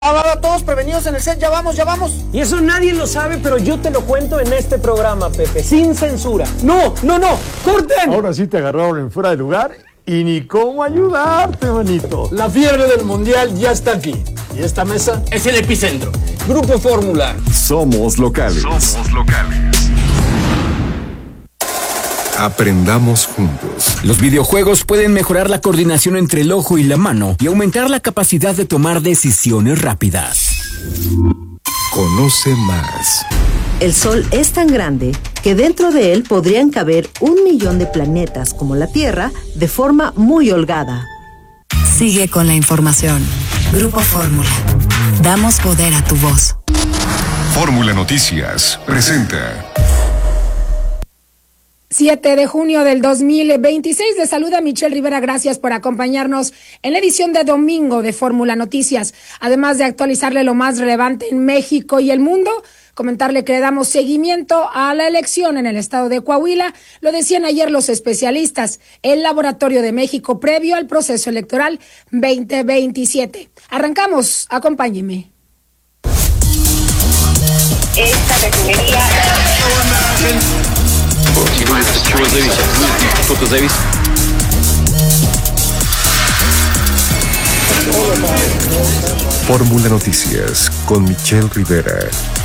Todos prevenidos en el set, ya vamos. Y eso nadie lo sabe, pero yo te lo cuento en este programa, Pepe, sin censura. ¡No! ¡Corten! Ahora sí te agarraron en fuera de lugar y ni cómo ayudarte, manito. La fiebre del mundial ya está aquí. Y esta mesa es el epicentro. Grupo Fórmula. Somos locales. Aprendamos juntos. Los videojuegos pueden mejorar la coordinación entre el ojo y la mano y aumentar la capacidad de tomar decisiones rápidas. Conoce más. El Sol es tan grande que dentro de él podrían caber 1 millón de planetas como la Tierra de forma muy holgada. Sigue con la información. Grupo Fórmula. Damos poder a tu voz. Fórmula Noticias presenta. 7 de junio del 2026. Les saluda Michelle Rivera. Gracias por acompañarnos en la edición de domingo de Fórmula Noticias. Además de actualizarle lo más relevante en México y el mundo, comentarle que le damos seguimiento a la elección en el estado de Coahuila. Lo decían ayer los especialistas, el Laboratorio de México previo al proceso electoral 2027. Arrancamos, acompáñenme. Esta refinería... Fórmula Noticias con Michelle Rivera.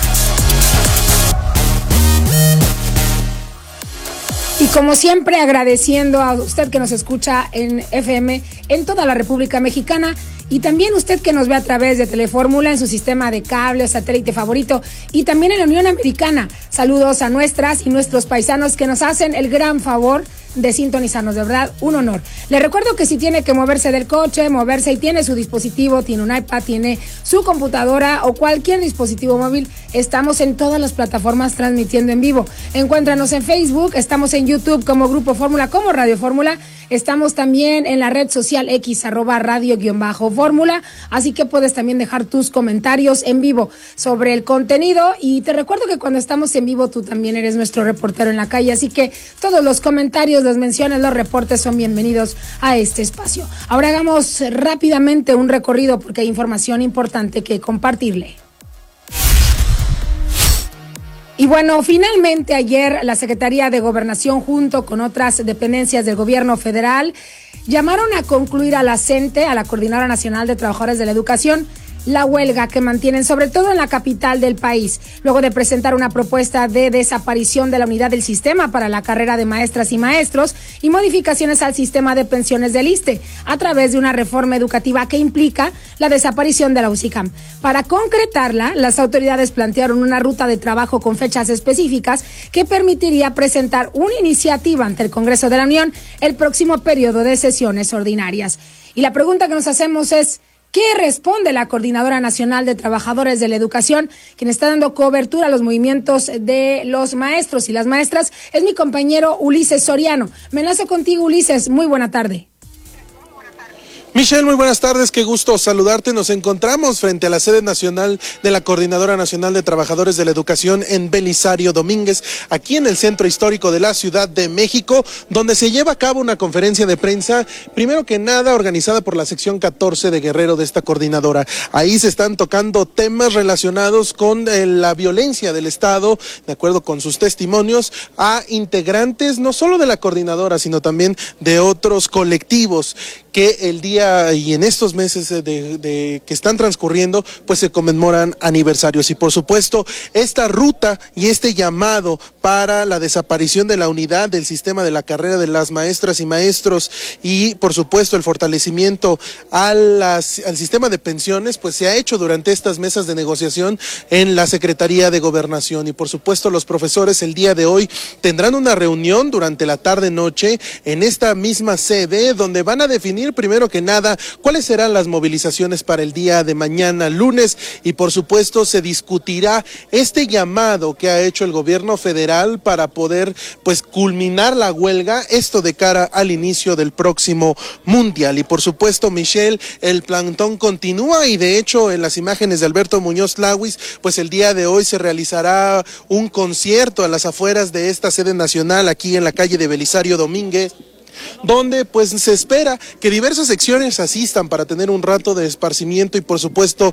Y como siempre, agradeciendo a usted que nos escucha en FM en toda la República Mexicana y también usted que nos ve a través de Telefórmula en su sistema de cable o satélite favorito y también en la Unión Americana. Saludos a nuestras y nuestros paisanos que nos hacen el gran favor de sintonizarnos, de verdad, un honor. Le recuerdo que si tiene que moverse del coche, moverse y tiene su dispositivo, tiene un iPad, tiene su computadora o cualquier dispositivo móvil, estamos en todas las plataformas transmitiendo en vivo. Encuéntranos en Facebook, estamos en YouTube como Grupo Fórmula, como Radio Fórmula, estamos también en la red social X, @radio_fórmula, así que puedes también dejar tus comentarios en vivo sobre el contenido y te recuerdo que cuando estamos en vivo tú también eres nuestro reportero en la calle, así que todos los comentarios, las menciones, los reportes son bienvenidos a este espacio. Ahora hagamos rápidamente un recorrido porque hay información importante que compartirle. Y bueno, finalmente ayer la Secretaría de Gobernación junto con otras dependencias del gobierno federal llamaron a concluir a la CENTE, a la Coordinadora Nacional de Trabajadores de la Educación, la huelga que mantienen sobre todo en la capital del país, luego de presentar una propuesta de desaparición de la unidad del sistema para la carrera de maestras y maestros y modificaciones al sistema de pensiones del ISSSTE a través de una reforma educativa que implica la desaparición de la UCICAM. Para concretarla, las autoridades plantearon una ruta de trabajo con fechas específicas que permitiría presentar una iniciativa ante el Congreso de la Unión el próximo periodo de sesiones ordinarias. Y la pregunta que nos hacemos es, ¿qué responde la Coordinadora Nacional de Trabajadores de la Educación, quien está dando cobertura a los movimientos de los maestros y las maestras? Es mi compañero Ulises Soriano. Me enlazo contigo, Ulises. Muy buena tarde. Michelle, muy buenas tardes, qué gusto saludarte. Nos encontramos frente a la sede nacional de la Coordinadora Nacional de Trabajadores de la Educación en Belisario Domínguez, aquí en el centro histórico de la Ciudad de México, donde se lleva a cabo una conferencia de prensa, primero que nada organizada por la sección 14 de Guerrero de esta coordinadora. Ahí se están tocando temas relacionados con la violencia del Estado, de acuerdo con sus testimonios, a integrantes no solo de la coordinadora, sino también de otros colectivos que el día y en estos meses que están transcurriendo, pues se conmemoran aniversarios. Y por supuesto, esta ruta y este llamado para la desaparición de la unidad del sistema de la carrera de las maestras y maestros y por supuesto el fortalecimiento al sistema de pensiones, pues se ha hecho durante estas mesas de negociación en la Secretaría de Gobernación. Y por supuesto los profesores el día de hoy tendrán una reunión durante la tarde-noche en esta misma sede, donde van a definir primero que nada cuáles serán las movilizaciones para el día de mañana lunes y por supuesto se discutirá este llamado que ha hecho el gobierno federal para poder pues culminar la huelga, esto de cara al inicio del próximo mundial. Y por supuesto, Michelle, el plantón continúa y de hecho en las imágenes de Alberto Muñoz Lawis, pues el día de hoy se realizará un concierto a las afueras de esta sede nacional aquí en la calle de Belisario Domínguez, donde pues se espera que diversas secciones asistan para tener un rato de esparcimiento y por supuesto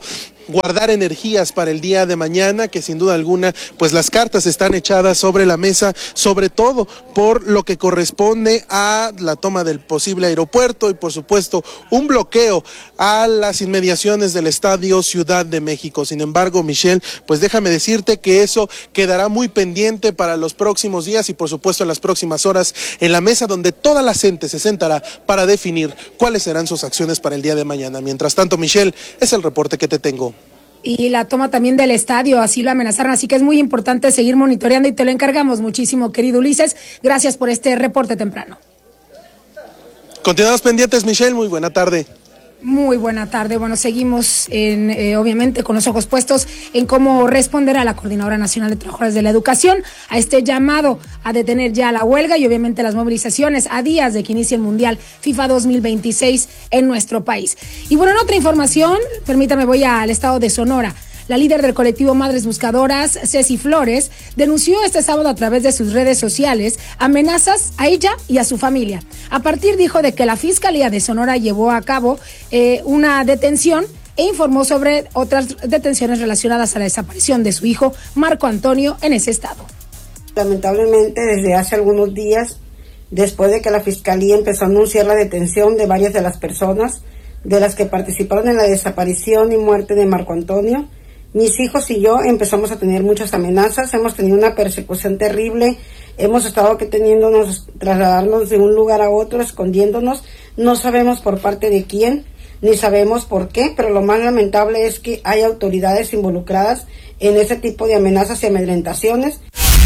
guardar energías para el día de mañana, que sin duda alguna, pues las cartas están echadas sobre la mesa, sobre todo por lo que corresponde a la toma del posible aeropuerto y por supuesto un bloqueo a las inmediaciones del Estadio Ciudad de México. Sin embargo, Michelle, pues déjame decirte que eso quedará muy pendiente para los próximos días y por supuesto en las próximas horas en la mesa donde toda la gente se sentará para definir cuáles serán sus acciones para el día de mañana. Mientras tanto, Michelle, es el reporte que te tengo. Y la toma también del estadio, así lo amenazaron, así que es muy importante seguir monitoreando y te lo encargamos muchísimo, querido Ulises. Gracias por este reporte temprano. Continuamos pendientes, Michelle, muy buena tarde. Muy buena tarde. Bueno, seguimos obviamente con los ojos puestos en cómo responder a la Coordinadora Nacional de Trabajadores de la Educación a este llamado a detener ya la huelga y obviamente las movilizaciones a días de que inicie el Mundial FIFA 2026 en nuestro país. Y bueno, en otra información, permítame, voy al estado de Sonora. La líder del colectivo Madres Buscadoras, Ceci Flores, denunció este sábado a través de sus redes sociales amenazas a ella y a su familia. A partir, dijo, de que la Fiscalía de Sonora llevó a cabo una detención e informó sobre otras detenciones relacionadas a la desaparición de su hijo, Marco Antonio, en ese estado. Lamentablemente, desde hace algunos días, después de que la Fiscalía empezó a anunciar la detención de varias de las personas de las que participaron en la desaparición y muerte de Marco Antonio, mis hijos y yo empezamos a tener muchas amenazas, hemos tenido una persecución terrible, hemos estado trasladarnos de un lugar a otro, escondiéndonos, no sabemos por parte de quién, ni sabemos por qué, pero lo más lamentable es que hay autoridades involucradas en ese tipo de amenazas y amedrentaciones.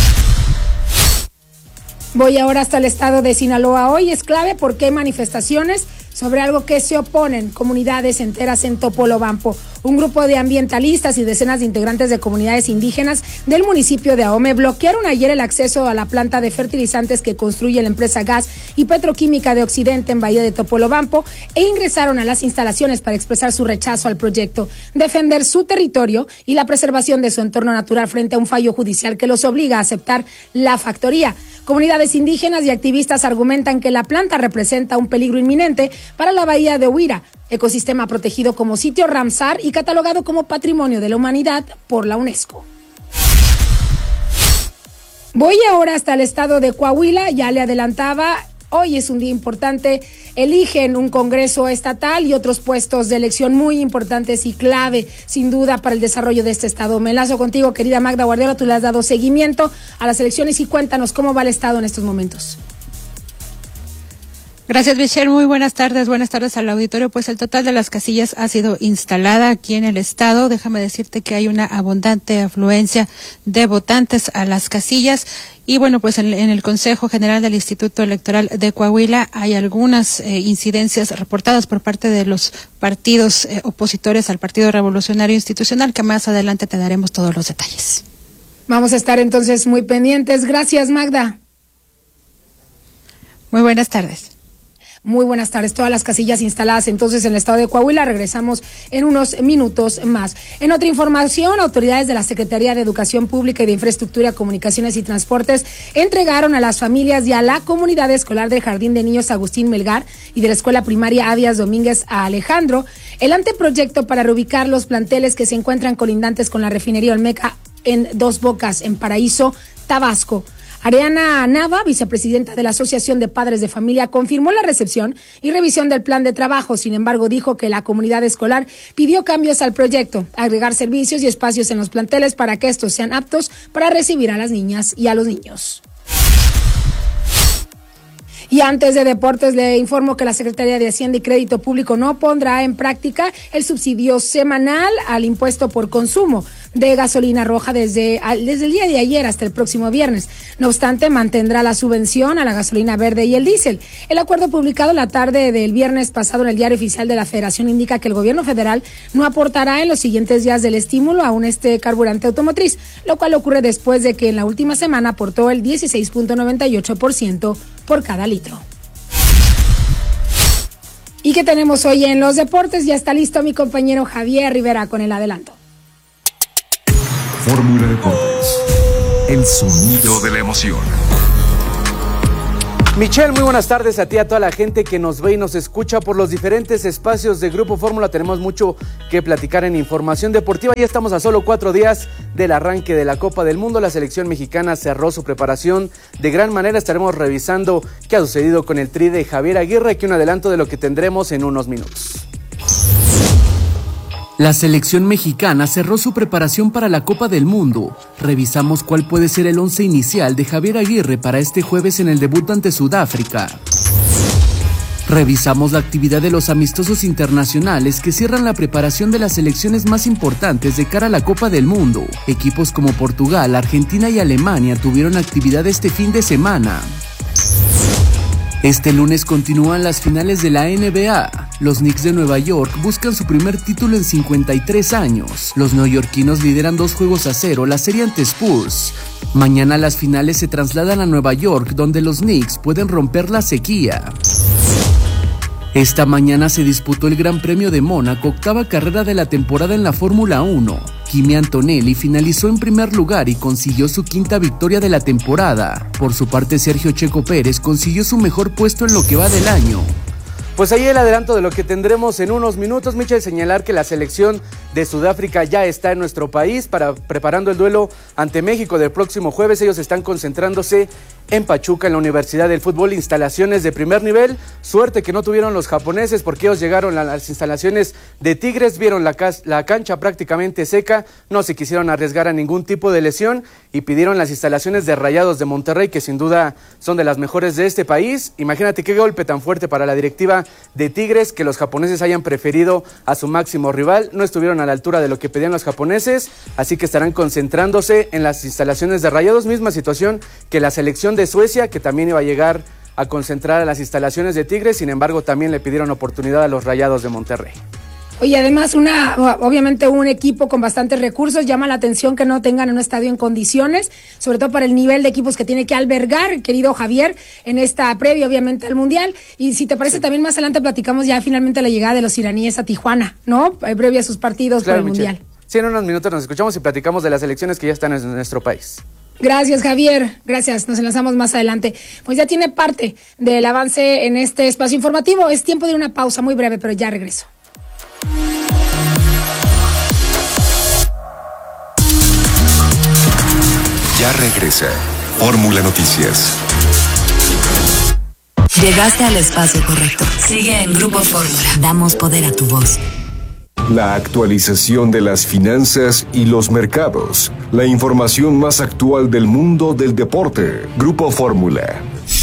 Voy ahora hasta el estado de Sinaloa. Hoy es clave porque hay manifestaciones sobre algo que se oponen comunidades enteras en Topolobampo. Un grupo de ambientalistas y decenas de integrantes de comunidades indígenas del municipio de Ahome bloquearon ayer el acceso a la planta de fertilizantes que construye la empresa Gas y Petroquímica de Occidente en Bahía de Topolobampo e ingresaron a las instalaciones para expresar su rechazo al proyecto, defender su territorio y la preservación de su entorno natural frente a un fallo judicial que los obliga a aceptar la factoría. Comunidades indígenas y activistas argumentan que la planta representa un peligro inminente para la bahía de Huira, ecosistema protegido como sitio Ramsar y catalogado como Patrimonio de la Humanidad por la UNESCO. Voy ahora hasta el estado de Coahuila, ya le adelantaba. Hoy es un día importante, eligen un congreso estatal y otros puestos de elección muy importantes y clave, sin duda, para el desarrollo de este estado. Me enlazo contigo, querida Magda Guardiola, tú le has dado seguimiento a las elecciones y cuéntanos cómo va el estado en estos momentos. Gracias, Michelle. Muy buenas tardes al auditorio. Pues el total de las casillas ha sido instalada aquí en el estado. Déjame decirte que hay una abundante afluencia de votantes a las casillas. Y bueno, pues en el Consejo General del Instituto Electoral de Coahuila hay algunas incidencias reportadas por parte de los partidos opositores al Partido Revolucionario Institucional, que más adelante te daremos todos los detalles. Vamos a estar entonces muy pendientes. Gracias, Magda. Muy buenas tardes. Muy buenas tardes. Todas las casillas instaladas entonces en el estado de Coahuila. Regresamos en unos minutos más. En otra información, autoridades de la Secretaría de Educación Pública y de Infraestructura, Comunicaciones y Transportes entregaron a las familias y a la comunidad escolar del Jardín de Niños Agustín Melgar y de la Escuela Primaria Avias Domínguez a Alejandro el anteproyecto para reubicar los planteles que se encuentran colindantes con la refinería Olmeca en Dos Bocas, en Paraíso, Tabasco. Ariana Nava, vicepresidenta de la Asociación de Padres de Familia, confirmó la recepción y revisión del plan de trabajo. Sin embargo, dijo que la comunidad escolar pidió cambios al proyecto, agregar servicios y espacios en los planteles para que estos sean aptos para recibir a las niñas y a los niños. Y antes de deportes, le informo que la Secretaría de Hacienda y Crédito Público no pondrá en práctica el subsidio semanal al impuesto por consumo de gasolina roja desde el día de ayer hasta el próximo viernes. No obstante, mantendrá la subvención a la gasolina verde y el diésel. El acuerdo publicado la tarde del viernes pasado en el Diario Oficial de la Federación indica que el gobierno federal no aportará en los siguientes días del estímulo a este carburante automotriz, lo cual ocurre después de que en la última semana aportó el 16.98% por cada litro. ¿Y qué tenemos hoy en los deportes? Ya está listo mi compañero Javier Rivera con el adelanto. Fórmula Deportes, el sonido de la emoción. Michelle, muy buenas tardes a ti, a toda la gente que nos ve y nos escucha por los diferentes espacios de Grupo Fórmula. Tenemos mucho que platicar en información deportiva. Ya estamos a solo 4 días del arranque de la Copa del Mundo. La selección mexicana cerró su preparación de gran manera. Estaremos revisando qué ha sucedido con el tri de Javier Aguirre, aquí un adelanto de lo que tendremos en unos minutos. La selección mexicana cerró su preparación para la Copa del Mundo. Revisamos cuál puede ser el 11 inicial de Javier Aguirre para este jueves en el debut ante Sudáfrica. Revisamos la actividad de los amistosos internacionales que cierran la preparación de las selecciones más importantes de cara a la Copa del Mundo. Equipos como Portugal, Argentina y Alemania tuvieron actividad este fin de semana. Este lunes continúan las finales de la NBA. Los Knicks de Nueva York buscan su primer título en 53 años. Los neoyorquinos lideran 2-0 la serie ante Spurs. Mañana las finales se trasladan a Nueva York, donde los Knicks pueden romper la sequía. Esta mañana se disputó el Gran Premio de Mónaco, octava carrera de la temporada en la Fórmula 1. Kimi Antonelli finalizó en primer lugar y consiguió su 5ª victoria de la temporada. Por su parte, Sergio Checo Pérez consiguió su mejor puesto en lo que va del año. Pues ahí el adelanto de lo que tendremos en unos minutos. Michel, señalar que la selección de Sudáfrica ya está en nuestro país preparando el duelo ante México del próximo jueves. Ellos están concentrándose en Pachuca, en la Universidad del Fútbol, instalaciones de primer nivel. Suerte que no tuvieron los japoneses, porque ellos llegaron a las instalaciones de Tigres, vieron la cancha prácticamente seca, no se quisieron arriesgar a ningún tipo de lesión y pidieron las instalaciones de Rayados de Monterrey, que sin duda son de las mejores de este país. Imagínate qué golpe tan fuerte para la directiva de Tigres, que los japoneses hayan preferido a su máximo rival. No estuvieron a la altura de lo que pedían los japoneses, así que estarán concentrándose en las instalaciones de Rayados. Misma situación que la selección de Suecia, que también iba a llegar a concentrar a las instalaciones de Tigres, sin embargo también le pidieron oportunidad a los Rayados de Monterrey. Oye, además obviamente un equipo con bastantes recursos. Llama la atención que no tengan un estadio en condiciones, sobre todo para el nivel de equipos que tiene que albergar, querido Javier, en esta previa obviamente al Mundial. Y si te parece, también más adelante platicamos ya finalmente la llegada de los iraníes a Tijuana, ¿no? Previa a sus partidos por el Mundial. Sí, en unos minutos nos escuchamos y platicamos de las elecciones que ya están en nuestro país. Gracias, Javier. Gracias. Nos enlazamos más adelante. Pues ya tiene parte del avance en este espacio informativo. Es tiempo de una pausa muy breve, pero ya regreso. Ya regresa Fórmula Noticias. Llegaste al espacio correcto. Sigue en Grupo Fórmula. Damos poder a tu voz. La actualización de las finanzas y los mercados. La información más actual del mundo del deporte. Grupo Fórmula.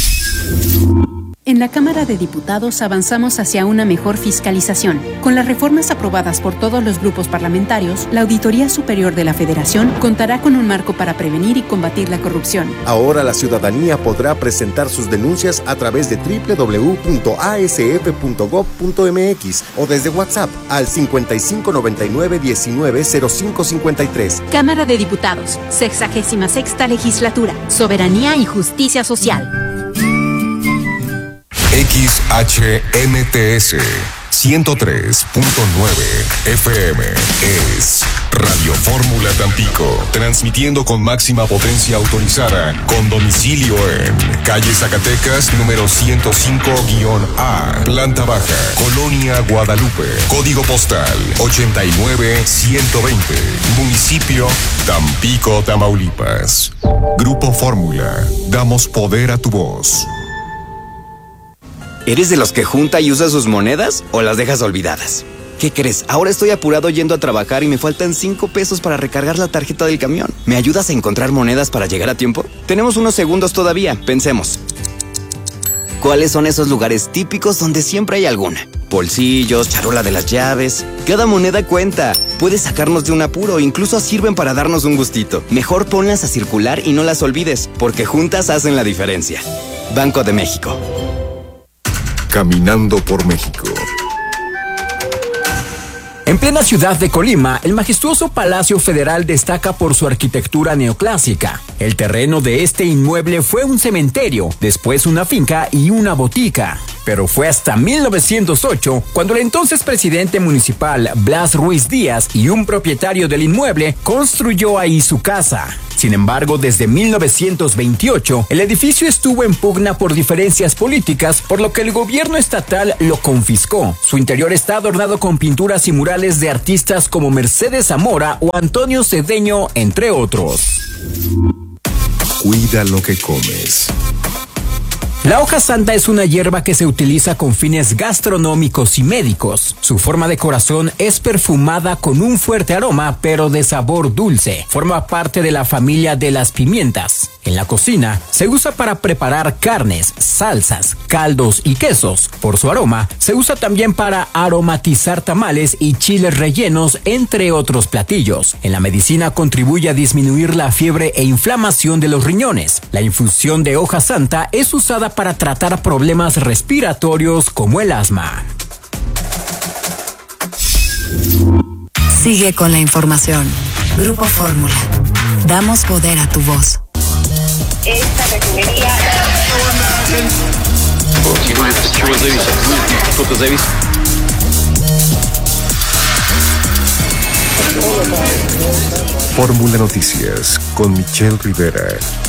En la Cámara de Diputados avanzamos hacia una mejor fiscalización. Con las reformas aprobadas por todos los grupos parlamentarios, la Auditoría Superior de la Federación contará con un marco para prevenir y combatir la corrupción. Ahora la ciudadanía podrá presentar sus denuncias a través de www.asf.gov.mx o desde WhatsApp al 5599-190553. Cámara de Diputados, 66ª Legislatura, Soberanía y Justicia Social. XHMTS 103.9 FM es Radio Fórmula Tampico, transmitiendo con máxima potencia autorizada, con domicilio en calle Zacatecas, número 105-A, planta baja, Colonia Guadalupe, código postal 89120, municipio Tampico, Tamaulipas. Grupo Fórmula, damos poder a tu voz. ¿Eres de los que junta y usa sus monedas o las dejas olvidadas? ¿Qué crees? Ahora estoy apurado yendo a trabajar y me faltan 5 pesos para recargar la tarjeta del camión. ¿Me ayudas a encontrar monedas para llegar a tiempo? Tenemos unos segundos todavía, pensemos. ¿Cuáles son esos lugares típicos donde siempre hay alguna? Bolsillos, charola de las llaves. Cada moneda cuenta. Puede sacarnos de un apuro, incluso sirven para darnos un gustito. Mejor ponlas a circular y no las olvides, porque juntas hacen la diferencia. Banco de México. Caminando por México. En plena ciudad de Colima, el majestuoso Palacio Federal destaca por su arquitectura neoclásica. El terreno de este inmueble fue un cementerio, después una finca y una botica. Pero fue hasta 1908 cuando el entonces presidente municipal Blas Ruiz Díaz y un propietario del inmueble construyó ahí su casa. Sin embargo, desde 1928, el edificio estuvo en pugna por diferencias políticas, por lo que el gobierno estatal lo confiscó. Su interior está adornado con pinturas y murales de artistas como Mercedes Zamora o Antonio Cedeño, entre otros. Cuida lo que comes. La hoja santa es una hierba que se utiliza con fines gastronómicos y médicos. Su forma de corazón es perfumada con un fuerte aroma, pero de sabor dulce. Forma parte de la familia de las pimientas. En la cocina se usa para preparar carnes, salsas, caldos y quesos. Por su aroma, se usa también para aromatizar tamales y chiles rellenos, entre otros platillos. En la medicina contribuye a disminuir la fiebre e inflamación de los riñones. La infusión de hoja santa es usada para tratar problemas respiratorios como el asma. Sigue con la información. Grupo Fórmula. Damos poder a tu voz. Esta refinería... Fórmula Noticias con Michelle Rivera.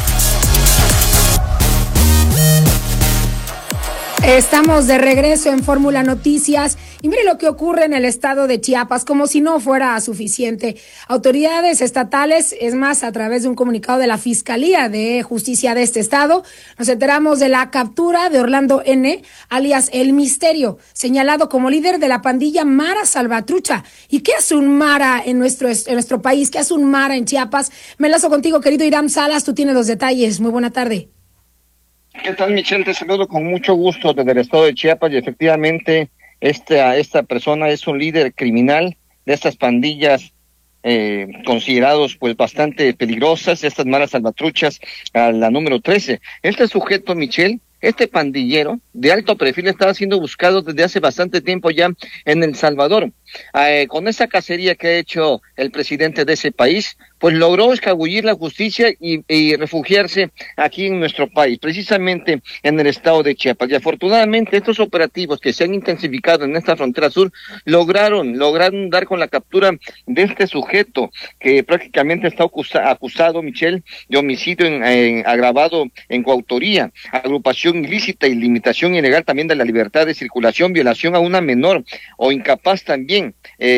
Estamos de regreso en Fórmula Noticias y mire lo que ocurre en el estado de Chiapas, como si no fuera suficiente. Autoridades estatales, es más, a través de un comunicado de la Fiscalía de Justicia de este estado, nos enteramos de la captura de Orlando N., alias El Misterio, señalado como líder de la pandilla Mara Salvatrucha. ¿Y qué hace un Mara en nuestro país? ¿Qué hace un Mara en Chiapas? Me enlazo contigo, querido Irán Salas, tú tienes los detalles. Muy buena tarde. ¿Qué tal, Michelle? Te saludo con mucho gusto desde el estado de Chiapas y efectivamente esta persona es un líder criminal de estas pandillas considerados pues bastante peligrosas, estas malas salvatruchas, a la número 13. Este sujeto, Michelle, este pandillero de alto perfil estaba siendo buscado desde hace bastante tiempo ya en El Salvador. Con esa cacería que ha hecho el presidente de ese país, pues logró escabullir la justicia y refugiarse aquí en nuestro país, precisamente en el estado de Chiapas. Y afortunadamente estos operativos que se han intensificado en esta frontera sur lograron dar con la captura de este sujeto que prácticamente está acusado, Michelle, de homicidio agravado en coautoría, agrupación ilícita y limitación ilegal también de la libertad de circulación, violación a una menor o incapaz también,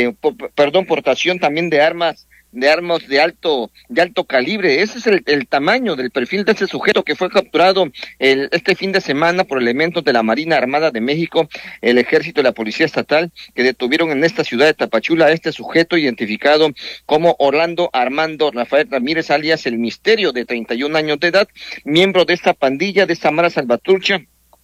portación también de armas de alto calibre. Ese es el tamaño del perfil de ese sujeto que fue capturado este fin de semana por elementos de la Marina Armada de México, el Ejército y la Policía Estatal, que detuvieron en esta ciudad de Tapachula a este sujeto identificado como Orlando Armando Rafael Ramírez, alias El Misterio, de 31 años de edad, miembro de esta pandilla, de esta Mara Salvatrucha,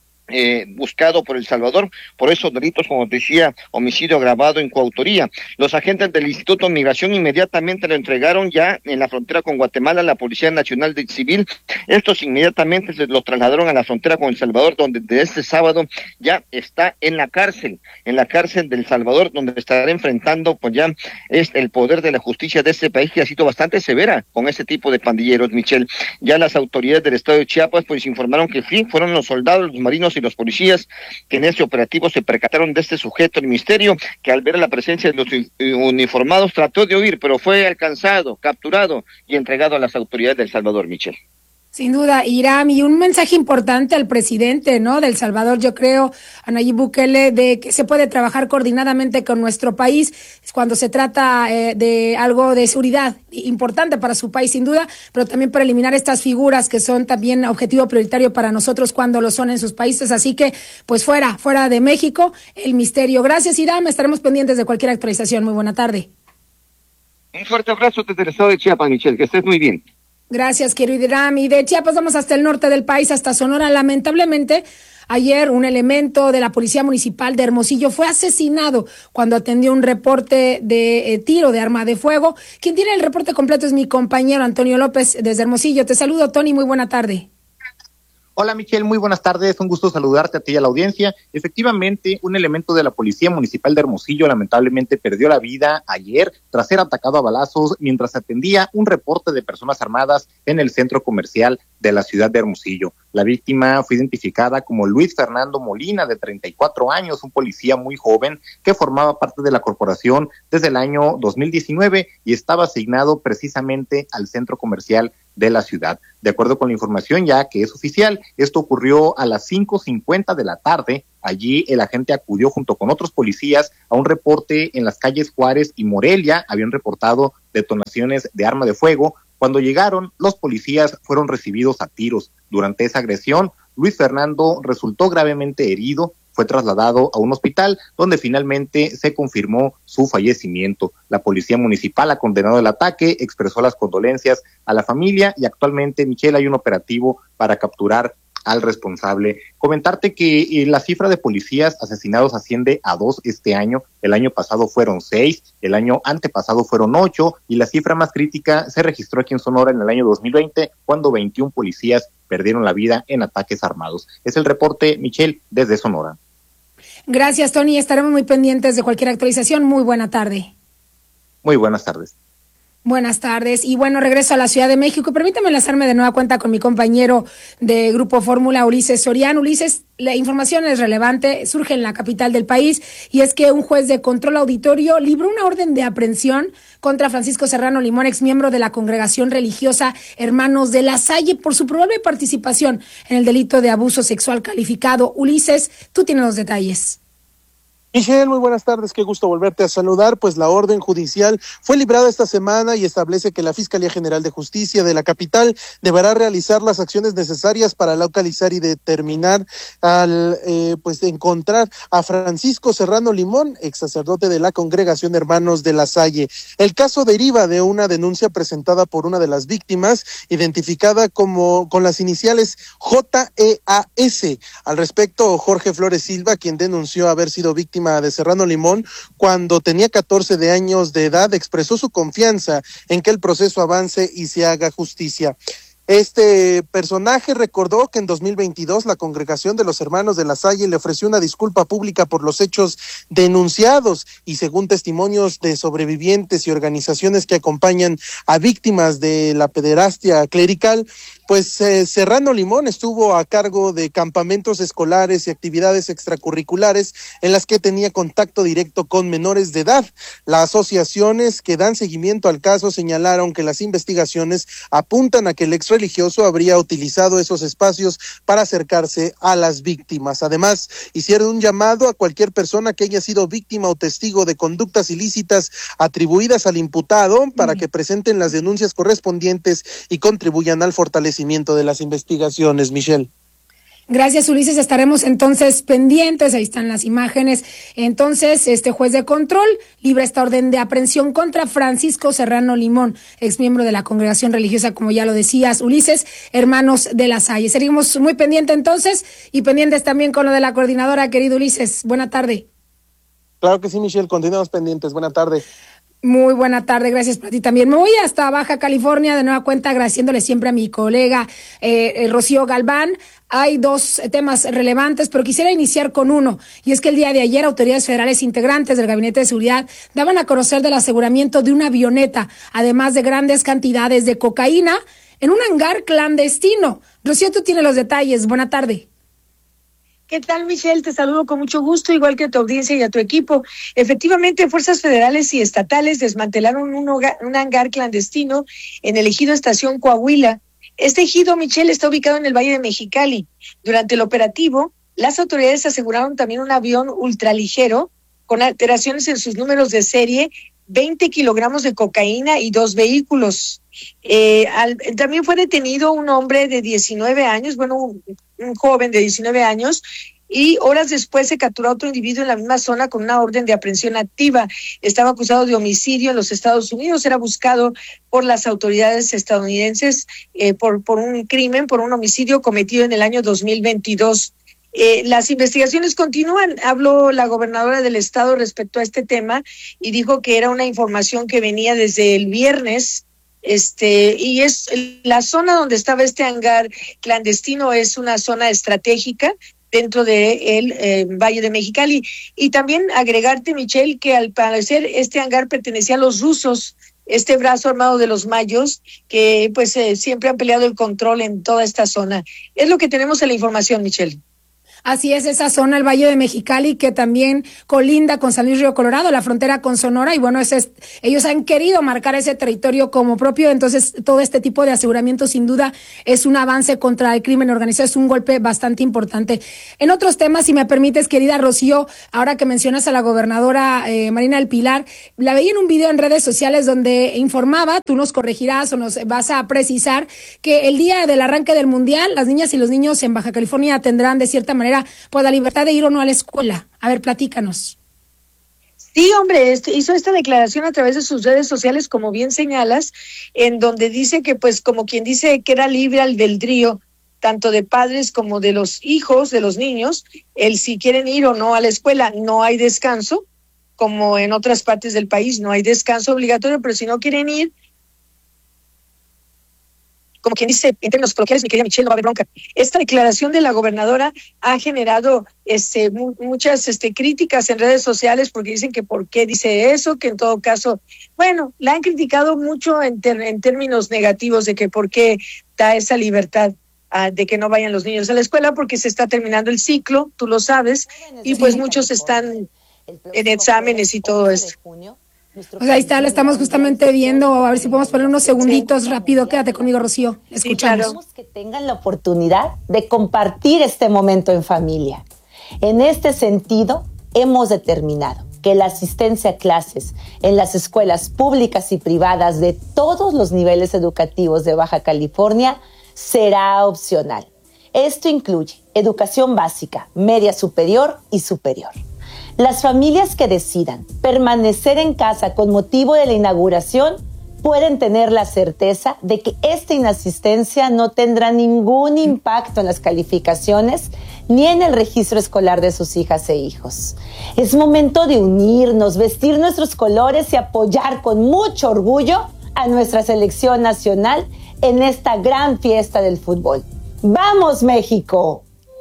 buscado por El Salvador por esos delitos, como decía, homicidio agravado en coautoría. Los agentes del Instituto de Migración inmediatamente lo entregaron ya en la frontera con Guatemala a la Policía Nacional Civil. Estos inmediatamente se los trasladaron a la frontera con El Salvador, donde desde este sábado ya está en la cárcel de El Salvador, donde estará enfrentando pues ya es el poder de la justicia de este país, que ha sido bastante severa con este tipo de pandilleros, Michelle. Ya las autoridades del estado de Chiapas pues informaron que sí, fueron los soldados, los marinos y los policías que en este operativo se percataron de este sujeto, El Misterio, que al ver la presencia de los uniformados trató de huir, pero fue alcanzado, capturado y entregado a las autoridades de El Salvador, Michelle. Sin duda, Iram, y un mensaje importante al presidente, ¿no?, de El Salvador, yo creo, a Nayib Bukele, de que se puede trabajar coordinadamente con nuestro país cuando se trata de algo de seguridad importante para su país, sin duda, pero también para eliminar estas figuras que son también objetivo prioritario para nosotros cuando lo son en sus países. Así que, pues fuera de México, El Misterio. Gracias, Iram, estaremos pendientes de cualquier actualización. Muy buena tarde. Un fuerte abrazo desde el estado de Chiapas, Michelle, que estés muy bien. Gracias, querido Iram. Y de Chiapas vamos hasta el norte del país, hasta Sonora. Lamentablemente, ayer un elemento de la Policía Municipal de Hermosillo fue asesinado cuando atendió un reporte de tiro de arma de fuego. Quien tiene el reporte completo es mi compañero Antonio López desde Hermosillo. Te saludo, Tony, muy buena tarde. Hola, Michelle, muy buenas tardes, un gusto saludarte a ti y a la audiencia. Efectivamente, un elemento de la Policía Municipal de Hermosillo lamentablemente perdió la vida ayer tras ser atacado a balazos mientras atendía un reporte de personas armadas en el centro comercial de la ciudad de Hermosillo. La víctima fue identificada como Luis Fernando Molina, de 34 años, un policía muy joven que formaba parte de la corporación desde el año 2019 y estaba asignado precisamente al centro comercial de la ciudad. De acuerdo con la información ya que es oficial, esto ocurrió a las 5:50 de la tarde. Allí el agente acudió junto con otros policías a un reporte en las calles Juárez y Morelia. Habían reportado detonaciones de arma de fuego. Cuando llegaron, los policías fueron recibidos a tiros. Durante esa agresión, Luis Fernando resultó gravemente herido. Fue trasladado a un hospital donde finalmente se confirmó su fallecimiento. La policía municipal ha condenado el ataque, expresó las condolencias a la familia y actualmente, Michelle, hay un operativo para capturar al responsable. Comentarte que la cifra de policías asesinados asciende a 2 este año. El año pasado fueron 6, el año antepasado fueron 8 y la cifra más crítica se registró aquí en Sonora en el año 2020 cuando 21 policías perdieron la vida en ataques armados. Es el reporte, Michelle, desde Sonora. Gracias, Tony. Estaremos muy pendientes de cualquier actualización. Muy buena tarde. Muy buenas tardes. Buenas tardes. Y bueno, regreso a la Ciudad de México. Permítame enlazarme de nueva cuenta con mi compañero de Grupo Fórmula, Ulises Soriano. Ulises, la información es relevante, surge en la capital del país, y es que un juez de control auditorio libró una orden de aprehensión contra Francisco Serrano Limón, exmiembro de la congregación religiosa Hermanos de la Salle, por su probable participación en el delito de abuso sexual calificado. Ulises, tú tienes los detalles. Michelle, muy buenas tardes, qué gusto volverte a saludar. Pues la orden judicial fue librada esta semana y establece que la Fiscalía General de Justicia de la capital deberá realizar las acciones necesarias para localizar y determinar encontrar a Francisco Serrano Limón, ex sacerdote de la congregación Hermanos de la Salle. El caso deriva de una denuncia presentada por una de las víctimas, identificada con las iniciales JEAS. Al respecto, Jorge Flores Silva, quien denunció haber sido víctima de Serrano Limón cuando tenía 14 años de edad, expresó su confianza en que el proceso avance y se haga justicia. Este personaje recordó que en 2022 la congregación de los Hermanos de la Salle le ofreció una disculpa pública por los hechos denunciados, y según testimonios de sobrevivientes y organizaciones que acompañan a víctimas de la pederastia clerical, pues Serrano Limón estuvo a cargo de campamentos escolares y actividades extracurriculares en las que tenía contacto directo con menores de edad. Las asociaciones que dan seguimiento al caso señalaron que las investigaciones apuntan a que el ex religioso habría utilizado esos espacios para acercarse a las víctimas. Además, hicieron un llamado a cualquier persona que haya sido víctima o testigo de conductas ilícitas atribuidas al imputado para que presenten las denuncias correspondientes y contribuyan al fortalecimiento de las investigaciones. Michelle. Gracias, Ulises. Estaremos entonces pendientes. Ahí están las imágenes. Entonces, este juez de control libra esta orden de aprehensión contra Francisco Serrano Limón, exmiembro de la congregación religiosa, como ya lo decías, Ulises, Hermanos de la Salle. Seguimos muy pendientes entonces, y pendientes también con lo de la coordinadora, querido Ulises. Buena tarde. Claro que sí, Michelle. Continuamos pendientes. Buena tarde. Muy buena tarde, gracias para ti también. Me voy hasta Baja California, de nueva cuenta agradeciéndole siempre a mi colega Rocío Galván. Hay dos temas relevantes, pero quisiera iniciar con uno, y es que el día de ayer autoridades federales integrantes del Gabinete de Seguridad daban a conocer del aseguramiento de una avioneta, además de grandes cantidades de cocaína, en un hangar clandestino. Rocío, tú tienes los detalles. Buena tarde. ¿Qué tal, Michelle? Te saludo con mucho gusto, igual que a tu audiencia y a tu equipo. Efectivamente, fuerzas federales y estatales desmantelaron un hangar clandestino en el ejido Estación Coahuila. Este ejido, Michelle, está ubicado en el Valle de Mexicali. Durante el operativo, las autoridades aseguraron también un avión ultraligero con alteraciones en sus números de serie, 20 kilogramos de cocaína y 2 vehículos. También fue detenido un hombre de 19 años, un joven de 19 años, y horas después se capturó a otro individuo en la misma zona con una orden de aprehensión activa. Estaba acusado de homicidio en los Estados Unidos, era buscado por las autoridades estadounidenses por un crimen, por un homicidio cometido en el año 2022. Las investigaciones continúan. Habló la gobernadora del estado respecto a este tema y dijo que era una información que venía desde el viernes. Y es la zona donde estaba este hangar clandestino, es una zona estratégica dentro del Valle de Mexicali. Y también agregarte, Michelle, que al parecer este hangar pertenecía a los rusos, este brazo armado de los mayos, que pues siempre han peleado el control en toda esta zona. Es lo que tenemos en la información, Michelle. Así es, esa zona, el Valle de Mexicali, que también colinda con San Luis Río Colorado, la frontera con Sonora, y bueno, ellos han querido marcar ese territorio como propio, entonces todo este tipo de aseguramiento sin duda es un avance contra el crimen organizado, es un golpe bastante importante. En otros temas, si me permites, querida Rocío, ahora que mencionas a la gobernadora Marina del Pilar, la veía en un video en redes sociales donde informaba, tú nos corregirás o nos vas a precisar, que el día del arranque del Mundial, las niñas y los niños en Baja California tendrán de cierta manera pues la libertad de ir o no a la escuela. A ver, platícanos. Sí, hombre, hizo esta declaración a través de sus redes sociales, como bien señalas, en donde dice que, pues, como quien dice, queda libre albedrío, tanto de padres como de los hijos, de los niños, el si quieren ir o no a la escuela. No hay descanso, como en otras partes del país, no hay descanso obligatorio, pero si no quieren ir, como quien dice, en términos coloquiales, mi querida Michelle, no va a haber bronca. Esta declaración de la gobernadora ha generado muchas críticas en redes sociales, porque dicen que por qué dice eso, que en todo caso, bueno, la han criticado mucho en términos negativos, de que por qué da esa libertad de que no vayan los niños a la escuela, porque se está terminando el ciclo, tú lo sabes, y pues muchos están en exámenes y todo esto. Pues ahí está, lo estamos justamente viendo, a ver si podemos poner unos segunditos rápido. Quédate conmigo, Rocío, escuchamos. Sí, claro. Que tengan la oportunidad de compartir este momento en familia. En este sentido, hemos determinado que la asistencia a clases en las escuelas públicas y privadas de todos los niveles educativos de Baja California será opcional. Esto incluye educación básica, media superior y superior. Las familias que decidan permanecer en casa con motivo de la inauguración pueden tener la certeza de que esta inasistencia no tendrá ningún impacto en las calificaciones ni en el registro escolar de sus hijas e hijos. Es momento de unirnos, vestir nuestros colores y apoyar con mucho orgullo a nuestra selección nacional en esta gran fiesta del fútbol. ¡Vamos, México!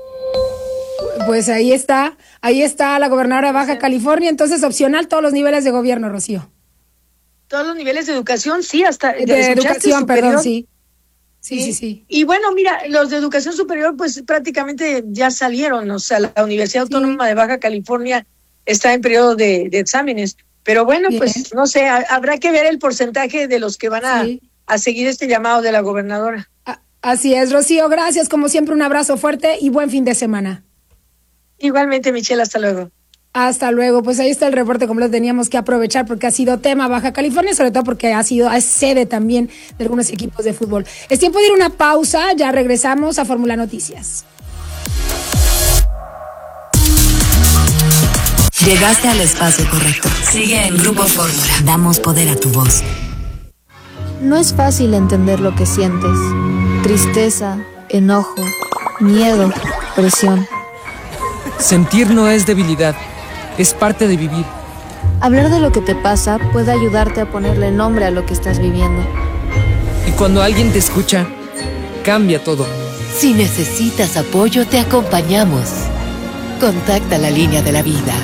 Pues ahí está la gobernadora de Baja California, entonces opcional todos los niveles de gobierno, Rocío. Todos los niveles de educación, sí, hasta de educación, superior. Perdón, sí. Sí. Y bueno, mira, los de educación superior pues prácticamente ya salieron, o sea, la Universidad Autónoma de Baja California está en periodo de exámenes, pero bueno, pues no sé, habrá que ver el porcentaje de los que van a seguir este llamado de la gobernadora. Así es, Rocío, gracias, como siempre un abrazo fuerte y buen fin de semana. Igualmente, Michelle, hasta luego. Hasta luego, pues ahí está el reporte completo, teníamos que aprovechar porque ha sido tema Baja California, sobre todo porque es sede también de algunos equipos de fútbol. Es tiempo de ir a una pausa, ya regresamos a Fórmula Noticias. Llegaste al espacio correcto. Sigue en Grupo Fórmula. Damos poder a tu voz. No es fácil entender lo que sientes. Tristeza, enojo, miedo, presión. Sentir no es debilidad, es parte de vivir. Hablar de lo que te pasa puede ayudarte a ponerle nombre a lo que estás viviendo. Y cuando alguien te escucha, cambia todo. Si necesitas apoyo, te acompañamos. Contacta la línea de la vida.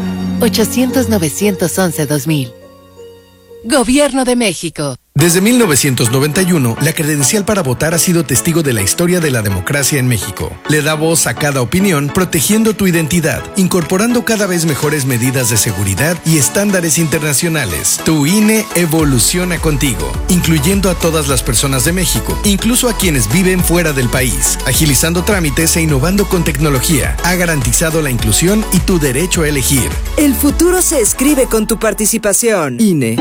800-911-2000. Gobierno de México. Desde 1991, la credencial para votar ha sido testigo de la historia de la democracia en México. Le da voz a cada opinión, protegiendo tu identidad, incorporando cada vez mejores medidas de seguridad y estándares internacionales. Tu INE evoluciona contigo, incluyendo a todas las personas de México, incluso a quienes viven fuera del país. Agilizando trámites e innovando con tecnología, ha garantizado la inclusión y tu derecho a elegir. El futuro se escribe con tu participación. INE.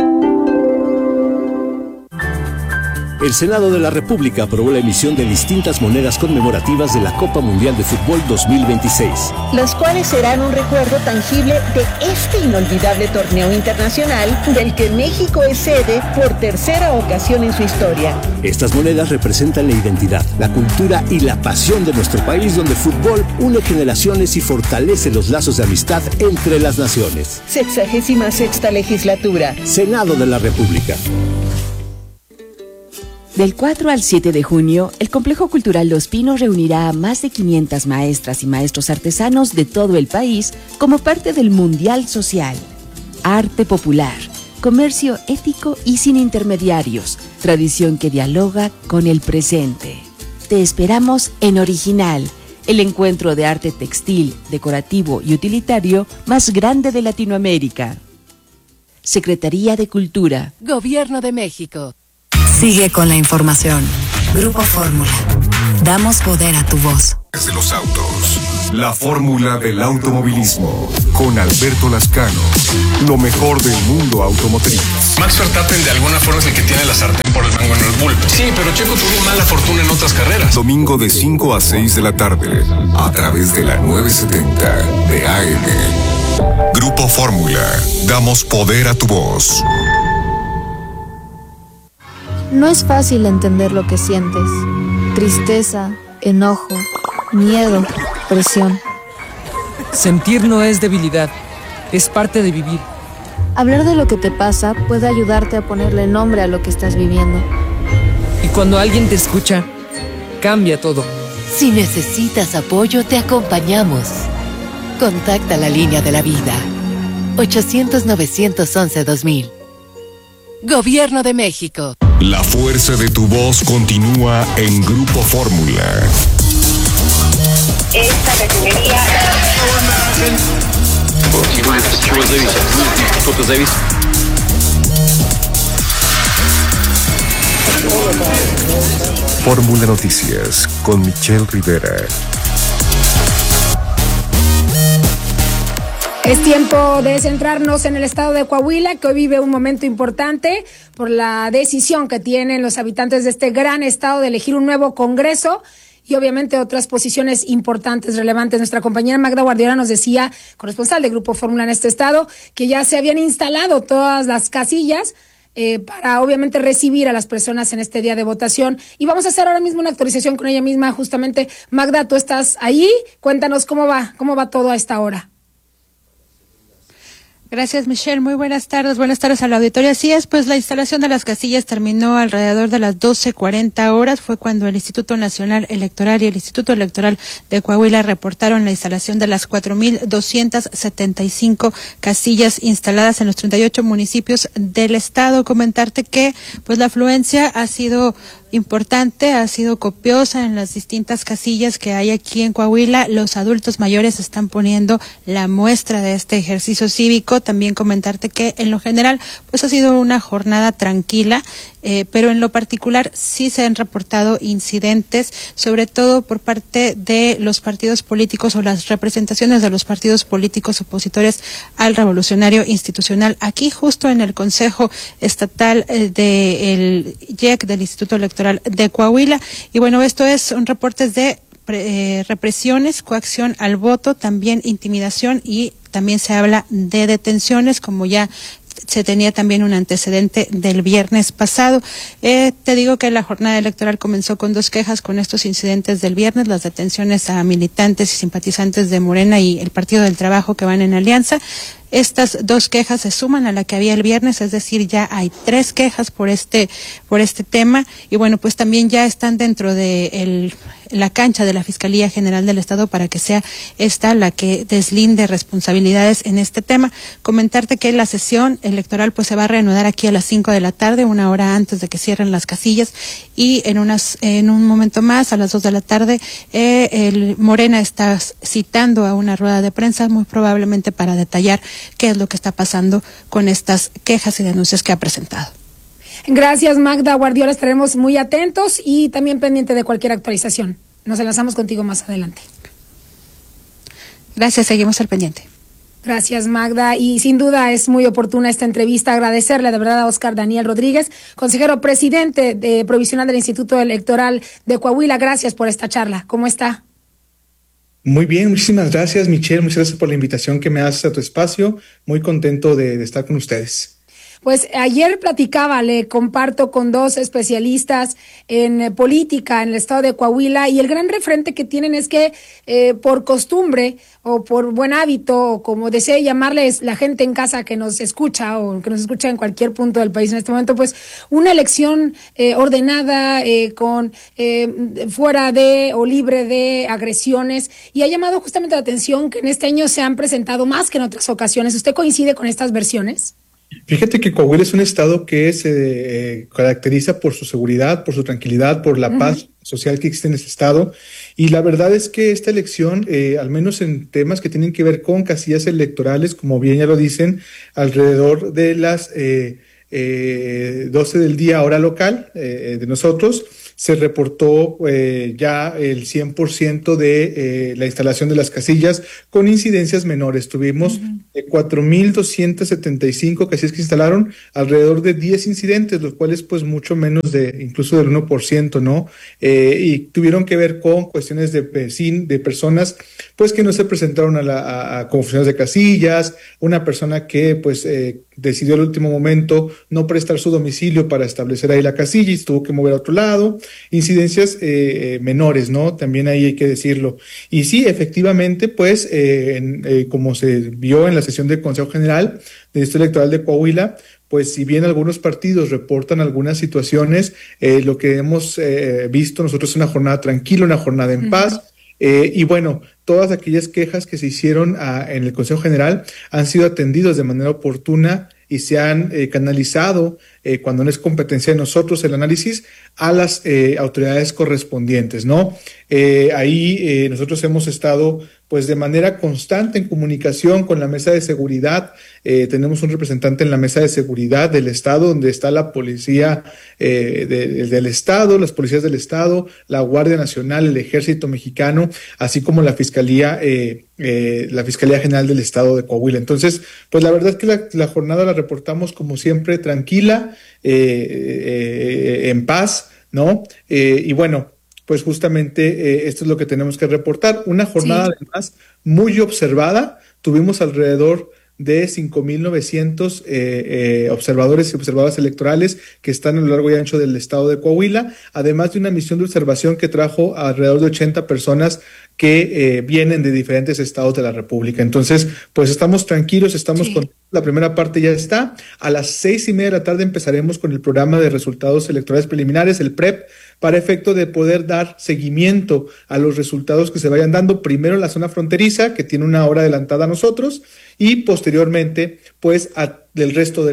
El Senado de la República aprobó la emisión de distintas monedas conmemorativas de la Copa Mundial de Fútbol 2026. Las cuales serán un recuerdo tangible de este inolvidable torneo internacional del que México es sede por tercera ocasión en su historia. Estas monedas representan la identidad, la cultura y la pasión de nuestro país, donde el fútbol une generaciones y fortalece los lazos de amistad entre las naciones. 66ª legislatura. Senado de la República. Del 4 al 7 de junio, el Complejo Cultural Los Pinos reunirá a más de 500 maestras y maestros artesanos de todo el país como parte del Mundial Social. Arte popular, comercio ético y sin intermediarios, tradición que dialoga con el presente. Te esperamos en Original, el encuentro de arte textil, decorativo y utilitario más grande de Latinoamérica. Secretaría de Cultura. Gobierno de México. Sigue con la información. Grupo Fórmula. Damos poder a tu voz. De los autos. La fórmula del automovilismo. Con Alberto Lascano. Lo mejor del mundo automotriz. Max Verstappen de alguna forma es el que tiene la sartén por el mango en el bulto. Sí, pero Checo tuvo mala fortuna en otras carreras. Domingo de 5 a 6 de la tarde. A través de la 970 de AM. Grupo Fórmula. Damos poder a tu voz. No es fácil entender lo que sientes. Tristeza, enojo, miedo, presión. Sentir no es debilidad, es parte de vivir. Hablar de lo que te pasa puede ayudarte a ponerle nombre a lo que estás viviendo. Y cuando alguien te escucha, cambia todo. Si necesitas apoyo, te acompañamos. Contacta la línea de la vida. 800-911-2000. Gobierno de México. La fuerza de tu voz continúa en Grupo Fórmula. Esta refinería... Fórmula Noticias con Michelle Rivera. Es tiempo de centrarnos en el estado de Coahuila, que hoy vive un momento importante por la decisión que tienen los habitantes de este gran estado de elegir un nuevo Congreso y obviamente otras posiciones importantes, relevantes. Nuestra compañera Magda Guardiola nos decía, corresponsal de Grupo Fórmula en este estado, que ya se habían instalado todas las casillas para obviamente recibir a las personas en este día de votación. Y vamos a hacer ahora mismo una actualización con ella misma, justamente. Magda, tú estás ahí, cuéntanos cómo va todo a esta hora. Gracias, Michelle. Muy buenas tardes a la auditoría. Así es, pues la instalación de las casillas terminó alrededor de las 12:40 horas. Fue cuando el Instituto Nacional Electoral y el Instituto Electoral de Coahuila reportaron la instalación de las 4,275 casillas instaladas en los 38 municipios del estado. Comentarte que, pues la afluencia ha sido importante, ha sido copiosa en las distintas casillas que hay aquí en Coahuila. Los adultos mayores están poniendo la muestra de este ejercicio cívico. También comentarte que en lo general pues ha sido una jornada tranquila, pero en lo particular sí se han reportado incidentes, sobre todo por parte de los partidos políticos o las representaciones de los partidos políticos opositores al revolucionario institucional. Aquí justo en el Consejo Estatal del IEC, del Instituto Electoral de Coahuila. Y bueno, esto son reportes de represiones, coacción al voto, también intimidación y también se habla de detenciones, como ya se tenía también un antecedente del viernes pasado. Te digo que la jornada electoral comenzó con 2 quejas con estos incidentes del viernes, las detenciones a militantes y simpatizantes de Morena y el Partido del Trabajo que van en alianza. Estas 2 quejas se suman a la que había el viernes, es decir, ya hay 3 quejas por este tema. Y bueno, pues también ya están dentro de la cancha de la Fiscalía General del Estado para que sea esta la que deslinde responsabilidades en este tema. Comentarte que la sesión electoral pues se va a reanudar aquí a las 5 de la tarde, 1 hora antes de que cierren las casillas, y en un momento más, a las 2 de la tarde, el Morena está citando a una rueda de prensa, muy probablemente para detallar qué es lo que está pasando con estas quejas y denuncias que ha presentado. Gracias, Magda Guardiola. Estaremos muy atentos y también pendiente de cualquier actualización. Nos enlazamos contigo más adelante. Gracias, seguimos al pendiente. Gracias, Magda. Y sin duda es muy oportuna esta entrevista. Agradecerle de verdad a Óscar Daniel Rodríguez, consejero presidente provisional del Instituto Electoral de Coahuila. Gracias por esta charla. ¿Cómo está? Muy bien, muchísimas gracias, Michelle. Muchas gracias por la invitación que me haces a tu espacio. Muy contento de estar con ustedes. Pues ayer platicaba, le comparto con 2 especialistas en política en el estado de Coahuila, y el gran referente que tienen es que por costumbre o por buen hábito, o como desee llamarles la gente en casa que nos escucha o que nos escucha en cualquier punto del país en este momento, pues una elección ordenada, fuera de o libre de agresiones, y ha llamado justamente la atención que en este año se han presentado más que en otras ocasiones. ¿Usted coincide con estas versiones? Fíjate que Coahuila es un estado que se caracteriza por su seguridad, por su tranquilidad, por la paz social que existe en ese estado. Y la verdad es que esta elección, al menos en temas que tienen que ver con casillas electorales, como bien ya lo dicen, alrededor de las 12 del día hora local de nosotros, se reportó ya el 100% de la instalación de las casillas con incidencias menores. Tuvimos 4,275 casillas que se instalaron, alrededor de 10 incidentes, los cuales pues mucho menos de incluso del 1%, ¿no? Y tuvieron que ver con cuestiones de personas pues que no se presentaron a confusiones de casillas, una persona que pues decidió al último momento no prestar su domicilio para establecer ahí la casilla y tuvo que mover a otro lado, incidencias menores, ¿no? También ahí hay que decirlo. Y sí, efectivamente, pues, como se vio en la sesión del Consejo General del Distrito Electoral de Coahuila, pues si bien algunos partidos reportan algunas situaciones, lo que hemos visto nosotros es una jornada tranquila, una jornada en paz. Y bueno, todas aquellas quejas que se hicieron en el Consejo General han sido atendidas de manera oportuna y se han canalizado, cuando no es competencia de nosotros el análisis, a las autoridades correspondientes, ¿no? Ahí nosotros hemos estado pues de manera constante en comunicación con la Mesa de Seguridad. Tenemos un representante en la Mesa de Seguridad del Estado, donde está la policía del Estado, las policías del Estado, la Guardia Nacional, el Ejército Mexicano, así como la Fiscalía General del Estado de Coahuila. Entonces, pues la verdad es que la jornada la reportamos como siempre tranquila, en paz, ¿no? Y bueno, pues justamente esto es lo que tenemos que reportar. Una jornada además muy observada. Tuvimos alrededor de 5,900 observadores y observadoras electorales que están a lo largo y ancho del estado de Coahuila, además de una misión de observación que trajo alrededor de 80 personas que vienen de diferentes estados de la República. Entonces, pues estamos tranquilos, estamos con la primera parte ya está. A las 6:30 de la tarde empezaremos con el programa de resultados electorales preliminares, el PREP, para efecto de poder dar seguimiento a los resultados que se vayan dando, primero en la zona fronteriza, que tiene una hora adelantada a nosotros, y posteriormente, pues, del resto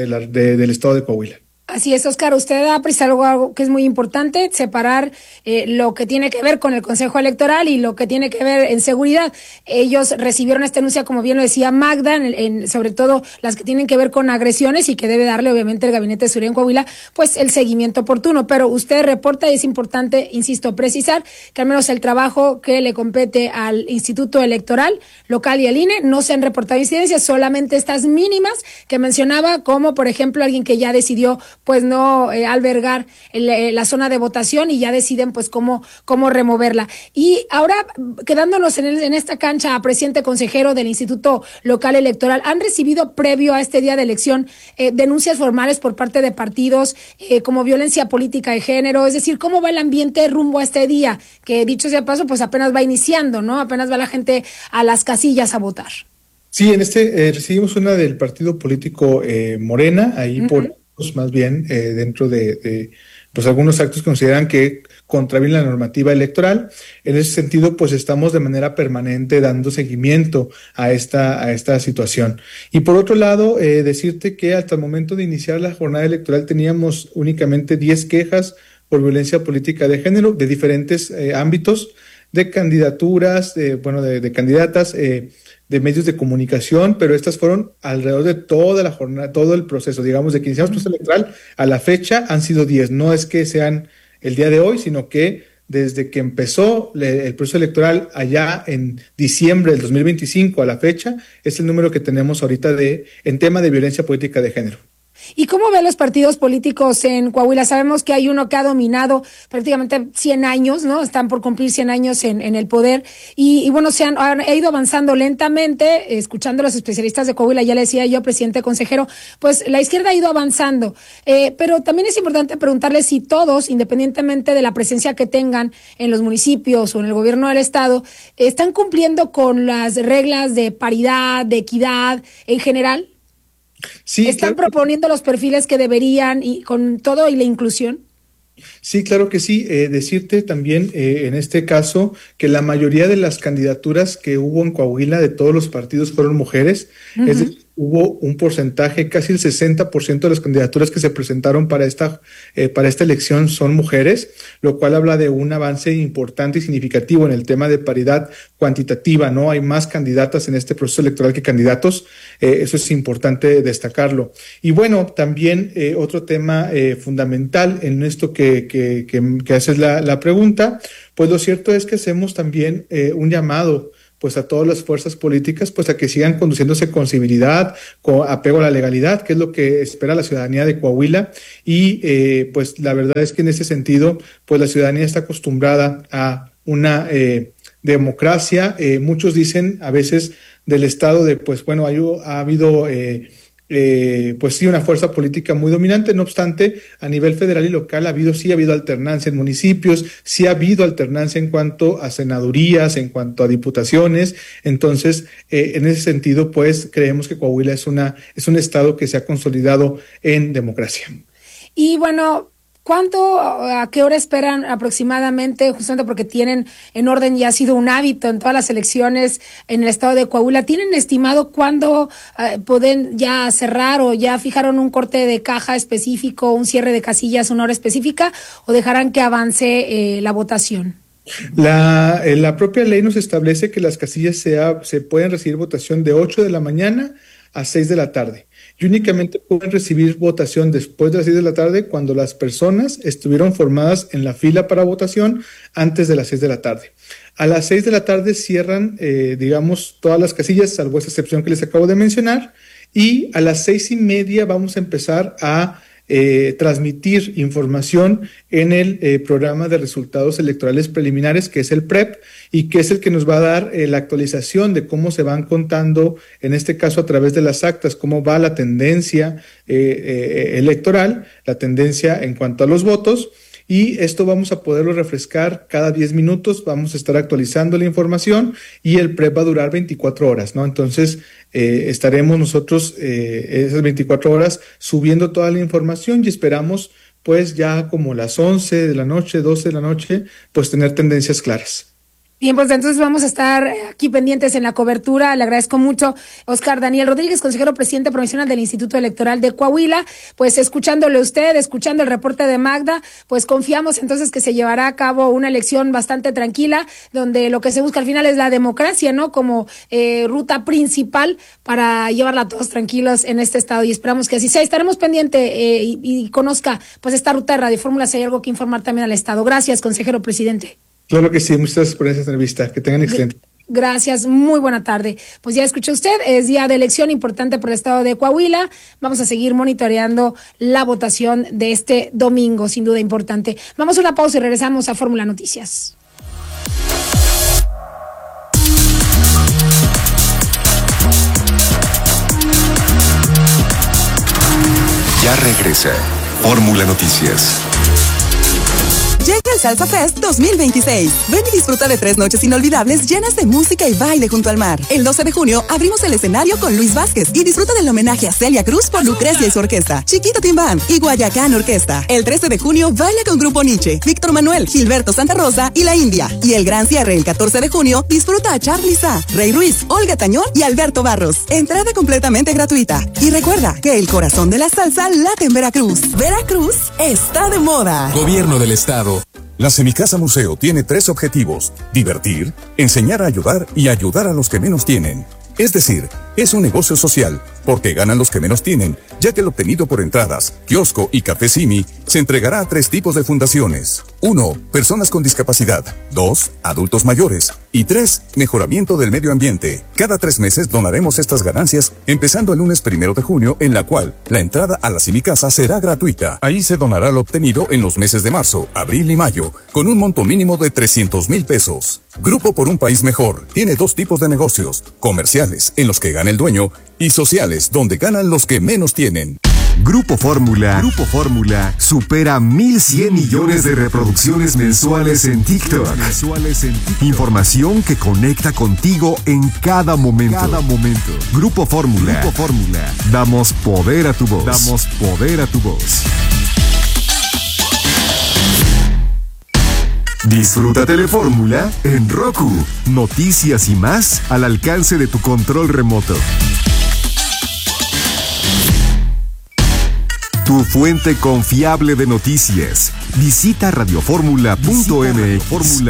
del estado de Coahuila. Así es, Oscar, usted ha precisado algo que es muy importante, separar lo que tiene que ver con el Consejo Electoral y lo que tiene que ver en seguridad. Ellos recibieron esta denuncia, como bien lo decía Magda, sobre todo las que tienen que ver con agresiones y que debe darle obviamente el Gabinete de Seguridad en Coahuila, pues el seguimiento oportuno. Pero usted reporta y es importante, insisto, precisar que al menos el trabajo que le compete al Instituto Electoral local y al INE no se han reportado incidencias, solamente estas mínimas que mencionaba, como por ejemplo alguien que ya decidió pues no albergar la zona de votación y ya deciden pues cómo removerla. Y ahora, quedándonos en esta cancha, presidente consejero del Instituto Local Electoral, ¿han recibido previo a este día de elección denuncias formales por parte de partidos como violencia política de género? Es decir, ¿cómo va el ambiente rumbo a este día? Que dicho sea paso, pues apenas va iniciando, ¿no? Apenas va la gente a las casillas a votar. Sí, en recibimos una del partido político Morena, ahí por más bien dentro de pues algunos actos que consideran que contravienen la normativa electoral. En ese sentido, pues estamos de manera permanente dando seguimiento a esta situación. Y por otro lado, decirte que hasta el momento de iniciar la jornada electoral teníamos únicamente 10 quejas por violencia política de género de diferentes ámbitos, de candidaturas, de candidatas, de medios de comunicación, pero estas fueron alrededor de toda la jornada, todo el proceso, digamos, de que iniciamos el proceso electoral a la fecha han sido 10. No es que sean el día de hoy, sino que desde que empezó el proceso electoral allá en diciembre del 2025 a la fecha, es el número que tenemos ahorita en tema de violencia política de género. ¿Y cómo ven los partidos políticos en Coahuila? Sabemos que hay uno que ha dominado prácticamente 100 años, ¿no? Están por cumplir 100 años en el poder y bueno, ha ido avanzando lentamente, escuchando a los especialistas de Coahuila, ya le decía yo, presidente consejero, pues la izquierda ha ido avanzando, pero también es importante preguntarle si todos, independientemente de la presencia que tengan en los municipios o en el gobierno del estado, están cumpliendo con las reglas de paridad, de equidad en general. Sí, ¿están proponiendo los perfiles que deberían y con todo y la inclusión? Sí, claro que sí. Decirte también en este caso que la mayoría de las candidaturas que hubo en Coahuila de todos los partidos fueron mujeres. Es decir, hubo un porcentaje, casi el 60% de las candidaturas que se presentaron para esta elección son mujeres, lo cual habla de un avance importante y significativo en el tema de paridad cuantitativa, ¿no? Hay más candidatas en este proceso electoral que candidatos, eso es importante destacarlo. Y bueno, también otro tema fundamental en esto que haces la pregunta, pues lo cierto es que hacemos también un llamado pues a todas las fuerzas políticas, pues a que sigan conduciéndose con civilidad, con apego a la legalidad, que es lo que espera la ciudadanía de Coahuila, y pues la verdad es que en ese sentido, pues la ciudadanía está acostumbrada a una democracia. Muchos dicen a veces del estado de, pues bueno, ha habido pues sí, una fuerza política muy dominante. No obstante, a nivel federal y local ha habido alternancia en municipios, sí ha habido alternancia en cuanto a senadurías, en cuanto a diputaciones. Entonces, en ese sentido, pues creemos que Coahuila es un estado que se ha consolidado en democracia. Y bueno, a qué hora esperan aproximadamente, justamente porque tienen en orden, ya ha sido un hábito en todas las elecciones en el estado de Coahuila, ¿tienen estimado cuándo pueden ya cerrar o ya fijaron un corte de caja específico, un cierre de casillas, una hora específica, o dejarán que avance la votación? La propia ley nos establece que las casillas se pueden recibir votación de 8 de la mañana a 6 de la tarde. Y únicamente pueden recibir votación después de las 6 de la tarde cuando las personas estuvieron formadas en la fila para votación antes de las 6 de la tarde. A las 6 de la tarde cierran, todas las casillas, salvo esa excepción que les acabo de mencionar, y a las 6:30 vamos a empezar a transmitir información en el programa de resultados electorales preliminares, que es el PREP, y que es el que nos va a dar la actualización de cómo se van contando, en este caso a través de las actas, cómo va la tendencia electoral, la tendencia en cuanto a los votos. Y esto vamos a poderlo refrescar cada 10 minutos, vamos a estar actualizando la información, y el PREP va a durar 24 horas, ¿no? Entonces, estaremos nosotros esas 24 horas subiendo toda la información, y esperamos, pues ya como las 11 de la noche, 12 de la noche, pues tener tendencias claras. Bien, pues entonces vamos a estar aquí pendientes en la cobertura. Le agradezco mucho, Oscar Daniel Rodríguez, consejero presidente provincial del Instituto Electoral de Coahuila. Pues escuchándole usted, escuchando el reporte de Magda, pues confiamos entonces que se llevará a cabo una elección bastante tranquila, donde lo que se busca al final es la democracia, ¿no? Como ruta principal para llevarla a todos tranquilos en este estado, y esperamos que así sea. Estaremos pendientes y conozca pues esta ruta de Radio Fórmula, si hay algo que informar también al estado. Gracias, consejero presidente. Claro que sí, muchas gracias por esta entrevista. Que tengan excelente. Gracias, muy buena tarde. Pues ya escuchó usted, es día de elección importante por el estado de Coahuila. Vamos a seguir monitoreando la votación de este domingo, sin duda importante. Vamos a una pausa y regresamos a Fórmula Noticias. Ya regresa Fórmula Noticias. Llega el Salsa Fest 2026. Ven y disfruta de 3 noches inolvidables llenas de música y baile junto al mar. El 12 de junio abrimos el escenario con Luis Vázquez y disfruta del homenaje a Celia Cruz por Lucrecia y su orquesta, Chiquito Team Band y Guayacán Orquesta. El 13 de junio baila con Grupo Nietzsche, Víctor Manuel, Gilberto Santa Rosa y La India. Y el gran cierre el 14 de junio disfruta a Charly Sa, Rey Ruiz, Olga Tañón y Alberto Barros. Entrada completamente gratuita. Y recuerda que el corazón de la salsa late en Veracruz. Veracruz está de moda. Gobierno del Estado. La Semicasa Museo tiene 3 objetivos: divertir, enseñar a ayudar y ayudar a los que menos tienen. Es decir, es un negocio social, porque ganan los que menos tienen, ya que el obtenido por entradas, kiosco y café Simi se entregará a 3 tipos de fundaciones. 1. Personas con discapacidad. 2. Adultos mayores. Y 3. Mejoramiento del medio ambiente. Cada 3 meses donaremos estas ganancias, empezando el lunes 1 de junio, en la cual la entrada a la Semicasa será gratuita. Ahí se donará lo obtenido en los meses de marzo, abril y mayo, con un monto mínimo de 300,000 pesos. Grupo por un País Mejor tiene 2 tipos de negocios: comerciales, en los que gana el dueño, y sociales, donde ganan los que menos tienen. Grupo Fórmula supera 1,100 millones de reproducciones mensuales en TikTok. Información que conecta contigo en cada momento. Grupo Fórmula. Damos poder a tu voz. Disfruta Telefórmula en Roku. Noticias y más al alcance de tu control remoto. Tu fuente confiable de noticias. Visita radioformula.mx.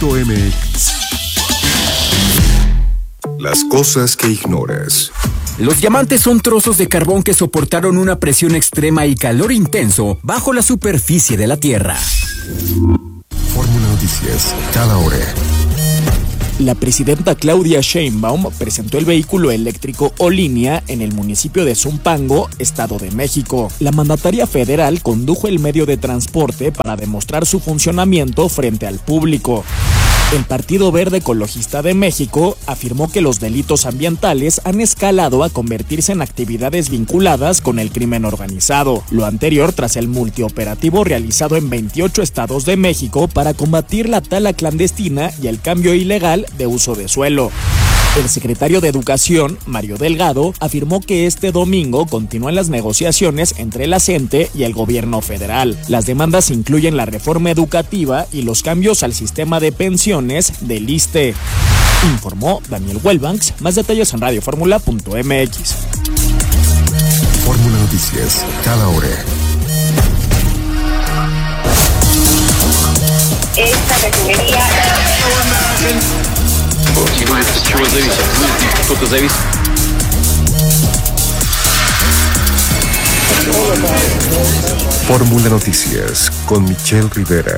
Las cosas que ignoras. Los diamantes son trozos de carbón que soportaron una presión extrema y calor intenso bajo la superficie de la Tierra. Fórmula Noticias, cada hora. La presidenta Claudia Sheinbaum presentó el vehículo eléctrico O-Línea en el municipio de Zumpango, Estado de México. La mandataria federal condujo el medio de transporte para demostrar su funcionamiento frente al público. El Partido Verde Ecologista de México afirmó que los delitos ambientales han escalado a convertirse en actividades vinculadas con el crimen organizado. Lo anterior tras el multioperativo realizado en 28 estados de México para combatir la tala clandestina y el cambio ilegal de uso de suelo. El secretario de Educación, Mario Delgado, afirmó que este domingo continúan las negociaciones entre la CENTE y el gobierno federal. Las demandas incluyen la reforma educativa y los cambios al sistema de pensiones del ISSSTE. Informó Daniel Wellbanks. Más detalles en radioformula.mx. Fórmula Noticias, cada hora. Esta refinería... Fórmula Noticias con Michelle Rivera.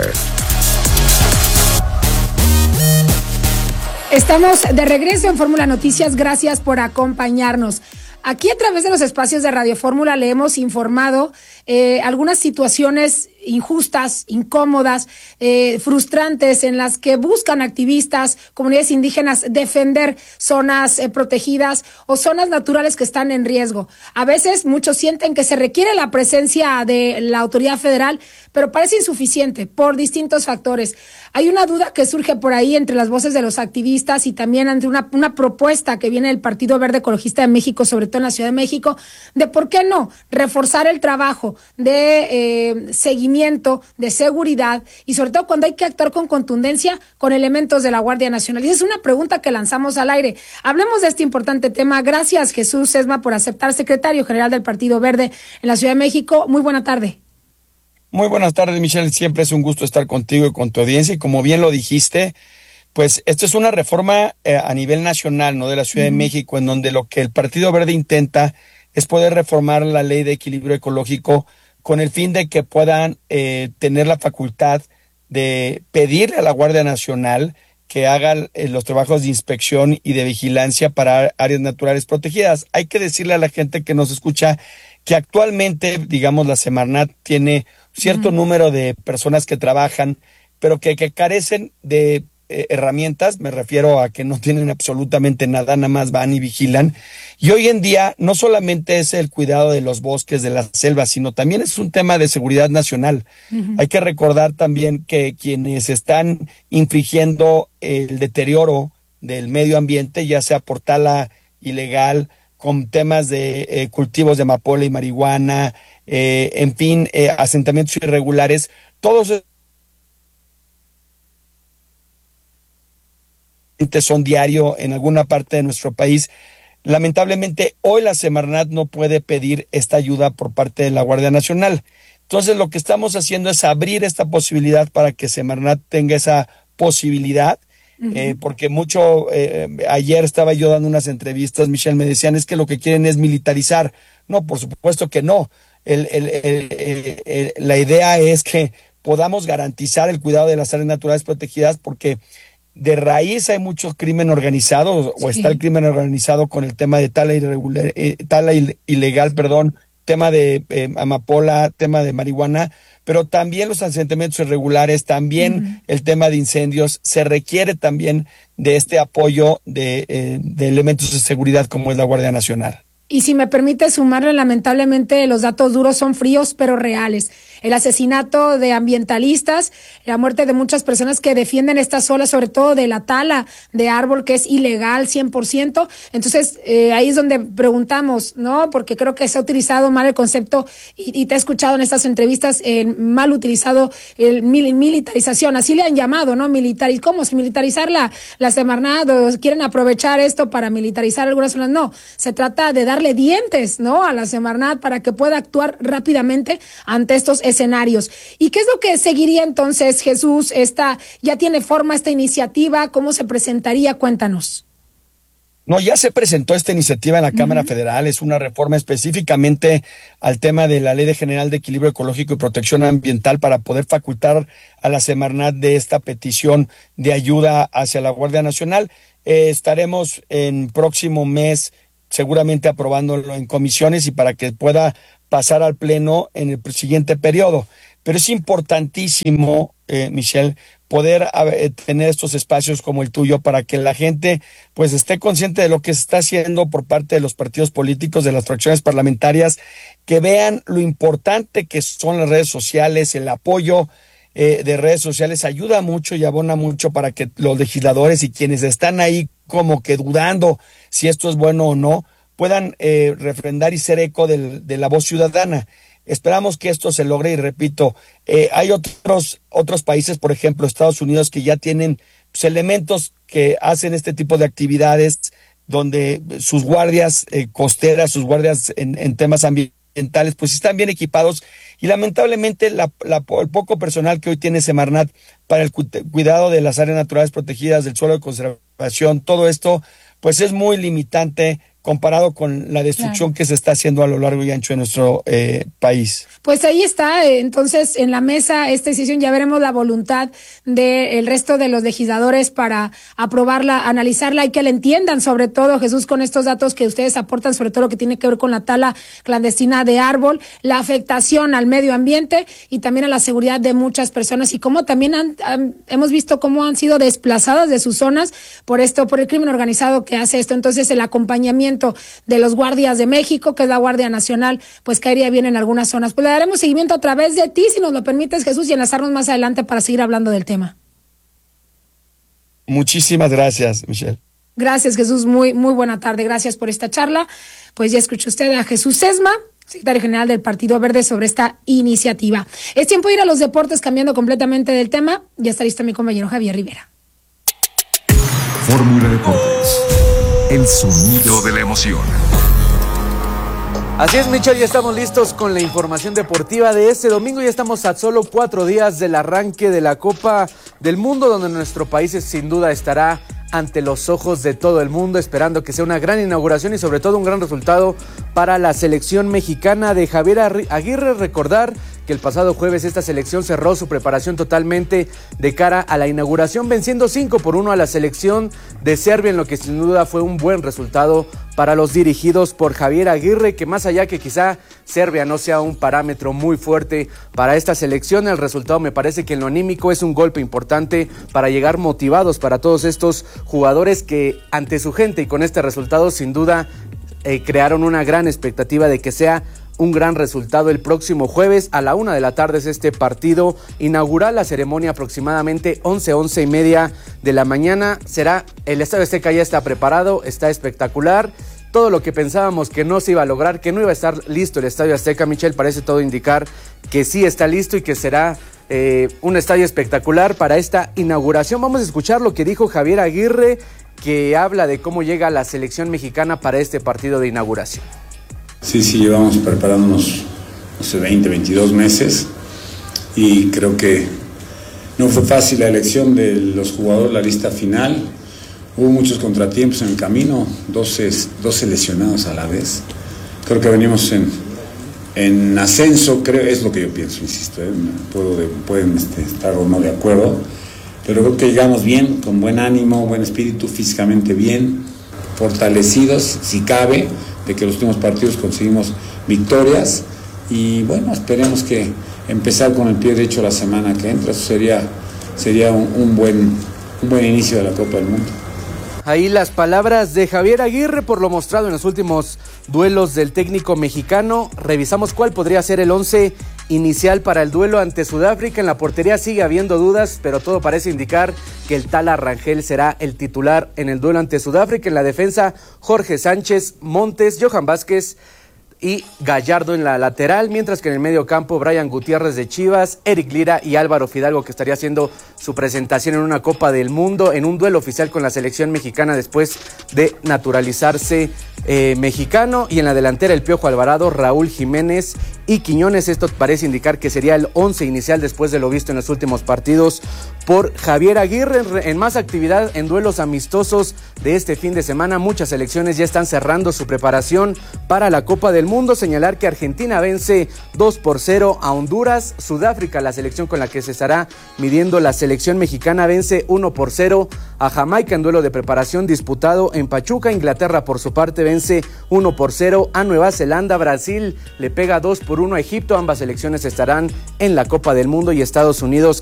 Estamos de regreso en Fórmula Noticias. Gracias por acompañarnos. Aquí a través de los espacios de Radio Fórmula le hemos informado algunas situaciones injustas, incómodas, frustrantes en las que buscan activistas, comunidades indígenas defender zonas protegidas o zonas naturales que están en riesgo. A veces muchos sienten que se requiere la presencia de la autoridad federal, pero parece insuficiente por distintos factores. Hay una duda que surge por ahí entre las voces de los activistas y también ante una propuesta que viene del Partido Verde Ecologista de México, sobre todo en la Ciudad de México, de por qué no reforzar el trabajo de seguimiento, de seguridad y sobre todo cuando hay que actuar con contundencia con elementos de la Guardia Nacional. Y esa es una pregunta que lanzamos al aire. Hablemos de este importante tema. Gracias, Jesús Sesma, por aceptar, secretario general del Partido Verde en la Ciudad de México. Muy buena tarde. Muy buenas tardes, Michelle. Siempre es un gusto estar contigo y con tu audiencia. Y como bien lo dijiste, pues esto es una reforma a nivel nacional, ¿no? De la Ciudad de México, en donde lo que el Partido Verde intenta es poder reformar la ley de equilibrio ecológico con el fin de que puedan tener la facultad de pedirle a la Guardia Nacional que haga los trabajos de inspección y de vigilancia para áreas naturales protegidas. Hay que decirle a la gente que nos escucha que actualmente, digamos, la Semarnat tiene cierto número de personas que trabajan, pero que carecen de herramientas. Me refiero a que no tienen absolutamente nada más van y vigilan. Y hoy en día no solamente es el cuidado de los bosques, de las selvas, sino también es un tema de seguridad nacional. Hay que recordar también que quienes están infringiendo el deterioro del medio ambiente, ya sea por tala ilegal, con temas de cultivos de amapola y marihuana, en fin, asentamientos irregulares, todos son diario en alguna parte de nuestro país. Lamentablemente, hoy la Semarnat no puede pedir esta ayuda por parte de la Guardia Nacional. Entonces, lo que estamos haciendo es abrir esta posibilidad para que Semarnat tenga esa posibilidad, porque ayer estaba yo dando unas entrevistas, Michelle, me decían, es que lo que quieren es militarizar. No, por supuesto que no. La idea es que podamos garantizar el cuidado de las áreas naturales protegidas, porque de raíz hay mucho crimen organizado, o está el crimen organizado con el tema de tala ilegal, tema de amapola, tema de marihuana, pero también los asentamientos irregulares, también el tema de incendios. Se requiere también de este apoyo de elementos de seguridad como es la Guardia Nacional. Y si me permite sumarle, lamentablemente los datos duros son fríos pero reales. el asesinato de ambientalistas, la muerte de muchas personas que defienden estas olas, sobre todo de la tala de árbol, que es ilegal 100%. Entonces, ahí es donde preguntamos, ¿no? Porque creo que se ha utilizado mal el concepto y te he escuchado en estas entrevistas, mal utilizado el militarización, así le han llamado, ¿no? ¿Cómo? ¿Militarizar la Semarnat? ¿O quieren aprovechar esto para militarizar algunas zonas? No, se trata de darle dientes, ¿no? A la Semarnat para que pueda actuar rápidamente ante estos escenarios. ¿Y qué es lo que seguiría entonces, Jesús? ¿Ya tiene forma esta iniciativa? ¿Cómo se presentaría? Cuéntanos. No, ya se presentó esta iniciativa en la Cámara Federal, es una reforma específicamente al tema de la Ley General de Equilibrio Ecológico y Protección Ambiental para poder facultar a la Semarnat de esta petición de ayuda hacia la Guardia Nacional. Estaremos en próximo mes seguramente aprobándolo en comisiones y para que pueda pasar al Pleno en el siguiente periodo. Pero es importantísimo, Michelle, poder tener estos espacios como el tuyo para que la gente pues esté consciente de lo que se está haciendo por parte de los partidos políticos, de las fracciones parlamentarias, que vean lo importante que son las redes sociales, el apoyo de redes sociales ayuda mucho y abona mucho para que los legisladores y quienes están ahí como que dudando si esto es bueno o no, puedan refrendar y ser eco de la voz ciudadana. Esperamos que esto se logre y repito, hay otros países, por ejemplo, Estados Unidos, que ya tienen pues, elementos que hacen este tipo de actividades donde sus guardias costeras, sus guardias en temas ambientales, pues están bien equipados y lamentablemente el poco personal que hoy tiene Semarnat para el cuidado de las áreas naturales protegidas, del suelo de conservación, todo esto pues es muy limitante comparado con la destrucción que se está haciendo a lo largo y ancho de nuestro país. Pues ahí está, entonces en la mesa esta decisión, ya veremos la voluntad del resto de los legisladores para aprobarla, analizarla y que la entiendan, sobre todo, Jesús, con estos datos que ustedes aportan, sobre todo lo que tiene que ver con la tala clandestina de árbol, la afectación al medio ambiente y también a la seguridad de muchas personas y cómo también hemos visto cómo han sido desplazadas de sus zonas por el crimen organizado que hace esto. Entonces el acompañamiento de los guardias de México, que es la Guardia Nacional, pues caería bien en algunas zonas. Pues le daremos seguimiento a través de ti, si nos lo permites, Jesús, y enlazarnos más adelante para seguir hablando del tema. Muchísimas gracias, Michelle. Gracias, Jesús. Muy buena tarde. Gracias por esta charla. Pues ya escuchó usted a Jesús Sesma, secretario general del Partido Verde, sobre esta iniciativa. Es tiempo de ir a los deportes, cambiando completamente del tema. Ya está listo mi compañero Javier Rivera. Fórmula Deportes. El sonido de la emoción. Así es, Michelle, ya estamos listos con la información deportiva de este domingo. Ya estamos a solo 4 días del arranque de la Copa del Mundo, donde nuestro país sin duda estará ante los ojos de todo el mundo, esperando que sea una gran inauguración y sobre todo un gran resultado para la selección mexicana de Javier Aguirre. Recordar que el pasado jueves esta selección cerró su preparación totalmente de cara a la inauguración, venciendo 5-1 a la selección de Serbia, en lo que sin duda fue un buen resultado para los dirigidos por Javier Aguirre, que más allá que quizá Serbia no sea un parámetro muy fuerte para esta selección, el resultado me parece que en lo anímico es un golpe importante para llegar motivados para todos estos jugadores que ante su gente y con este resultado sin duda crearon una gran expectativa de que sea un gran resultado. El próximo jueves a la 1:00 p.m. es este partido inaugural. La ceremonia aproximadamente 11:30 de la mañana. El Estadio Azteca ya está preparado, está espectacular. Todo lo que pensábamos que no se iba a lograr, que no iba a estar listo el Estadio Azteca, Michelle, parece todo indicar que sí está listo y que será un estadio espectacular para esta inauguración. Vamos a escuchar lo que dijo Javier Aguirre, que habla de cómo llega la selección mexicana para este partido de inauguración. Sí, llevamos preparándonos, 20, 22 meses y creo que no fue fácil la elección de los jugadores, la lista final. Hubo muchos contratiempos en el camino, 12 lesionados a la vez. Creo que venimos en ascenso, es lo que yo pienso, insisto, pueden estar o no de acuerdo, pero creo que llegamos bien, con buen ánimo, buen espíritu, físicamente bien, fortalecidos, si cabe, de que los últimos partidos conseguimos victorias y bueno, esperemos que empezar con el pie derecho la semana que entra, eso sería un buen inicio de la Copa del Mundo. Ahí las palabras de Javier Aguirre por lo mostrado en los últimos duelos del técnico mexicano. Revisamos cuál podría ser el 11 inicial para el duelo ante Sudáfrica. En la portería sigue habiendo dudas, pero todo parece indicar que el Tala Rangel será el titular en el duelo ante Sudáfrica. En la defensa, Jorge Sánchez, Montes, Johan Vázquez y Gallardo en la lateral, mientras que en el medio campo Brian Gutiérrez de Chivas, Eric Lira y Álvaro Fidalgo, que estaría haciendo su presentación en una Copa del Mundo, en un duelo oficial con la selección mexicana después de naturalizarse mexicano. Y en la delantera el Piojo Alvarado, Raúl Jiménez y Quiñones. Esto parece indicar que sería el 11 inicial después de lo visto en los últimos partidos por Javier Aguirre. En más actividad en duelos amistosos de este fin de semana, muchas selecciones ya están cerrando su preparación para la Copa del Mundo. Señalar que Argentina vence 2-0 a Honduras. Sudáfrica, la selección con la que se estará midiendo la selección mexicana, vence 1-0 a Jamaica en duelo de preparación disputado en Pachuca. Inglaterra, por su parte, vence 1-0 a Nueva Zelanda. Brasil le pega 2-1 a Egipto. Ambas selecciones estarán en la Copa del Mundo y Estados Unidos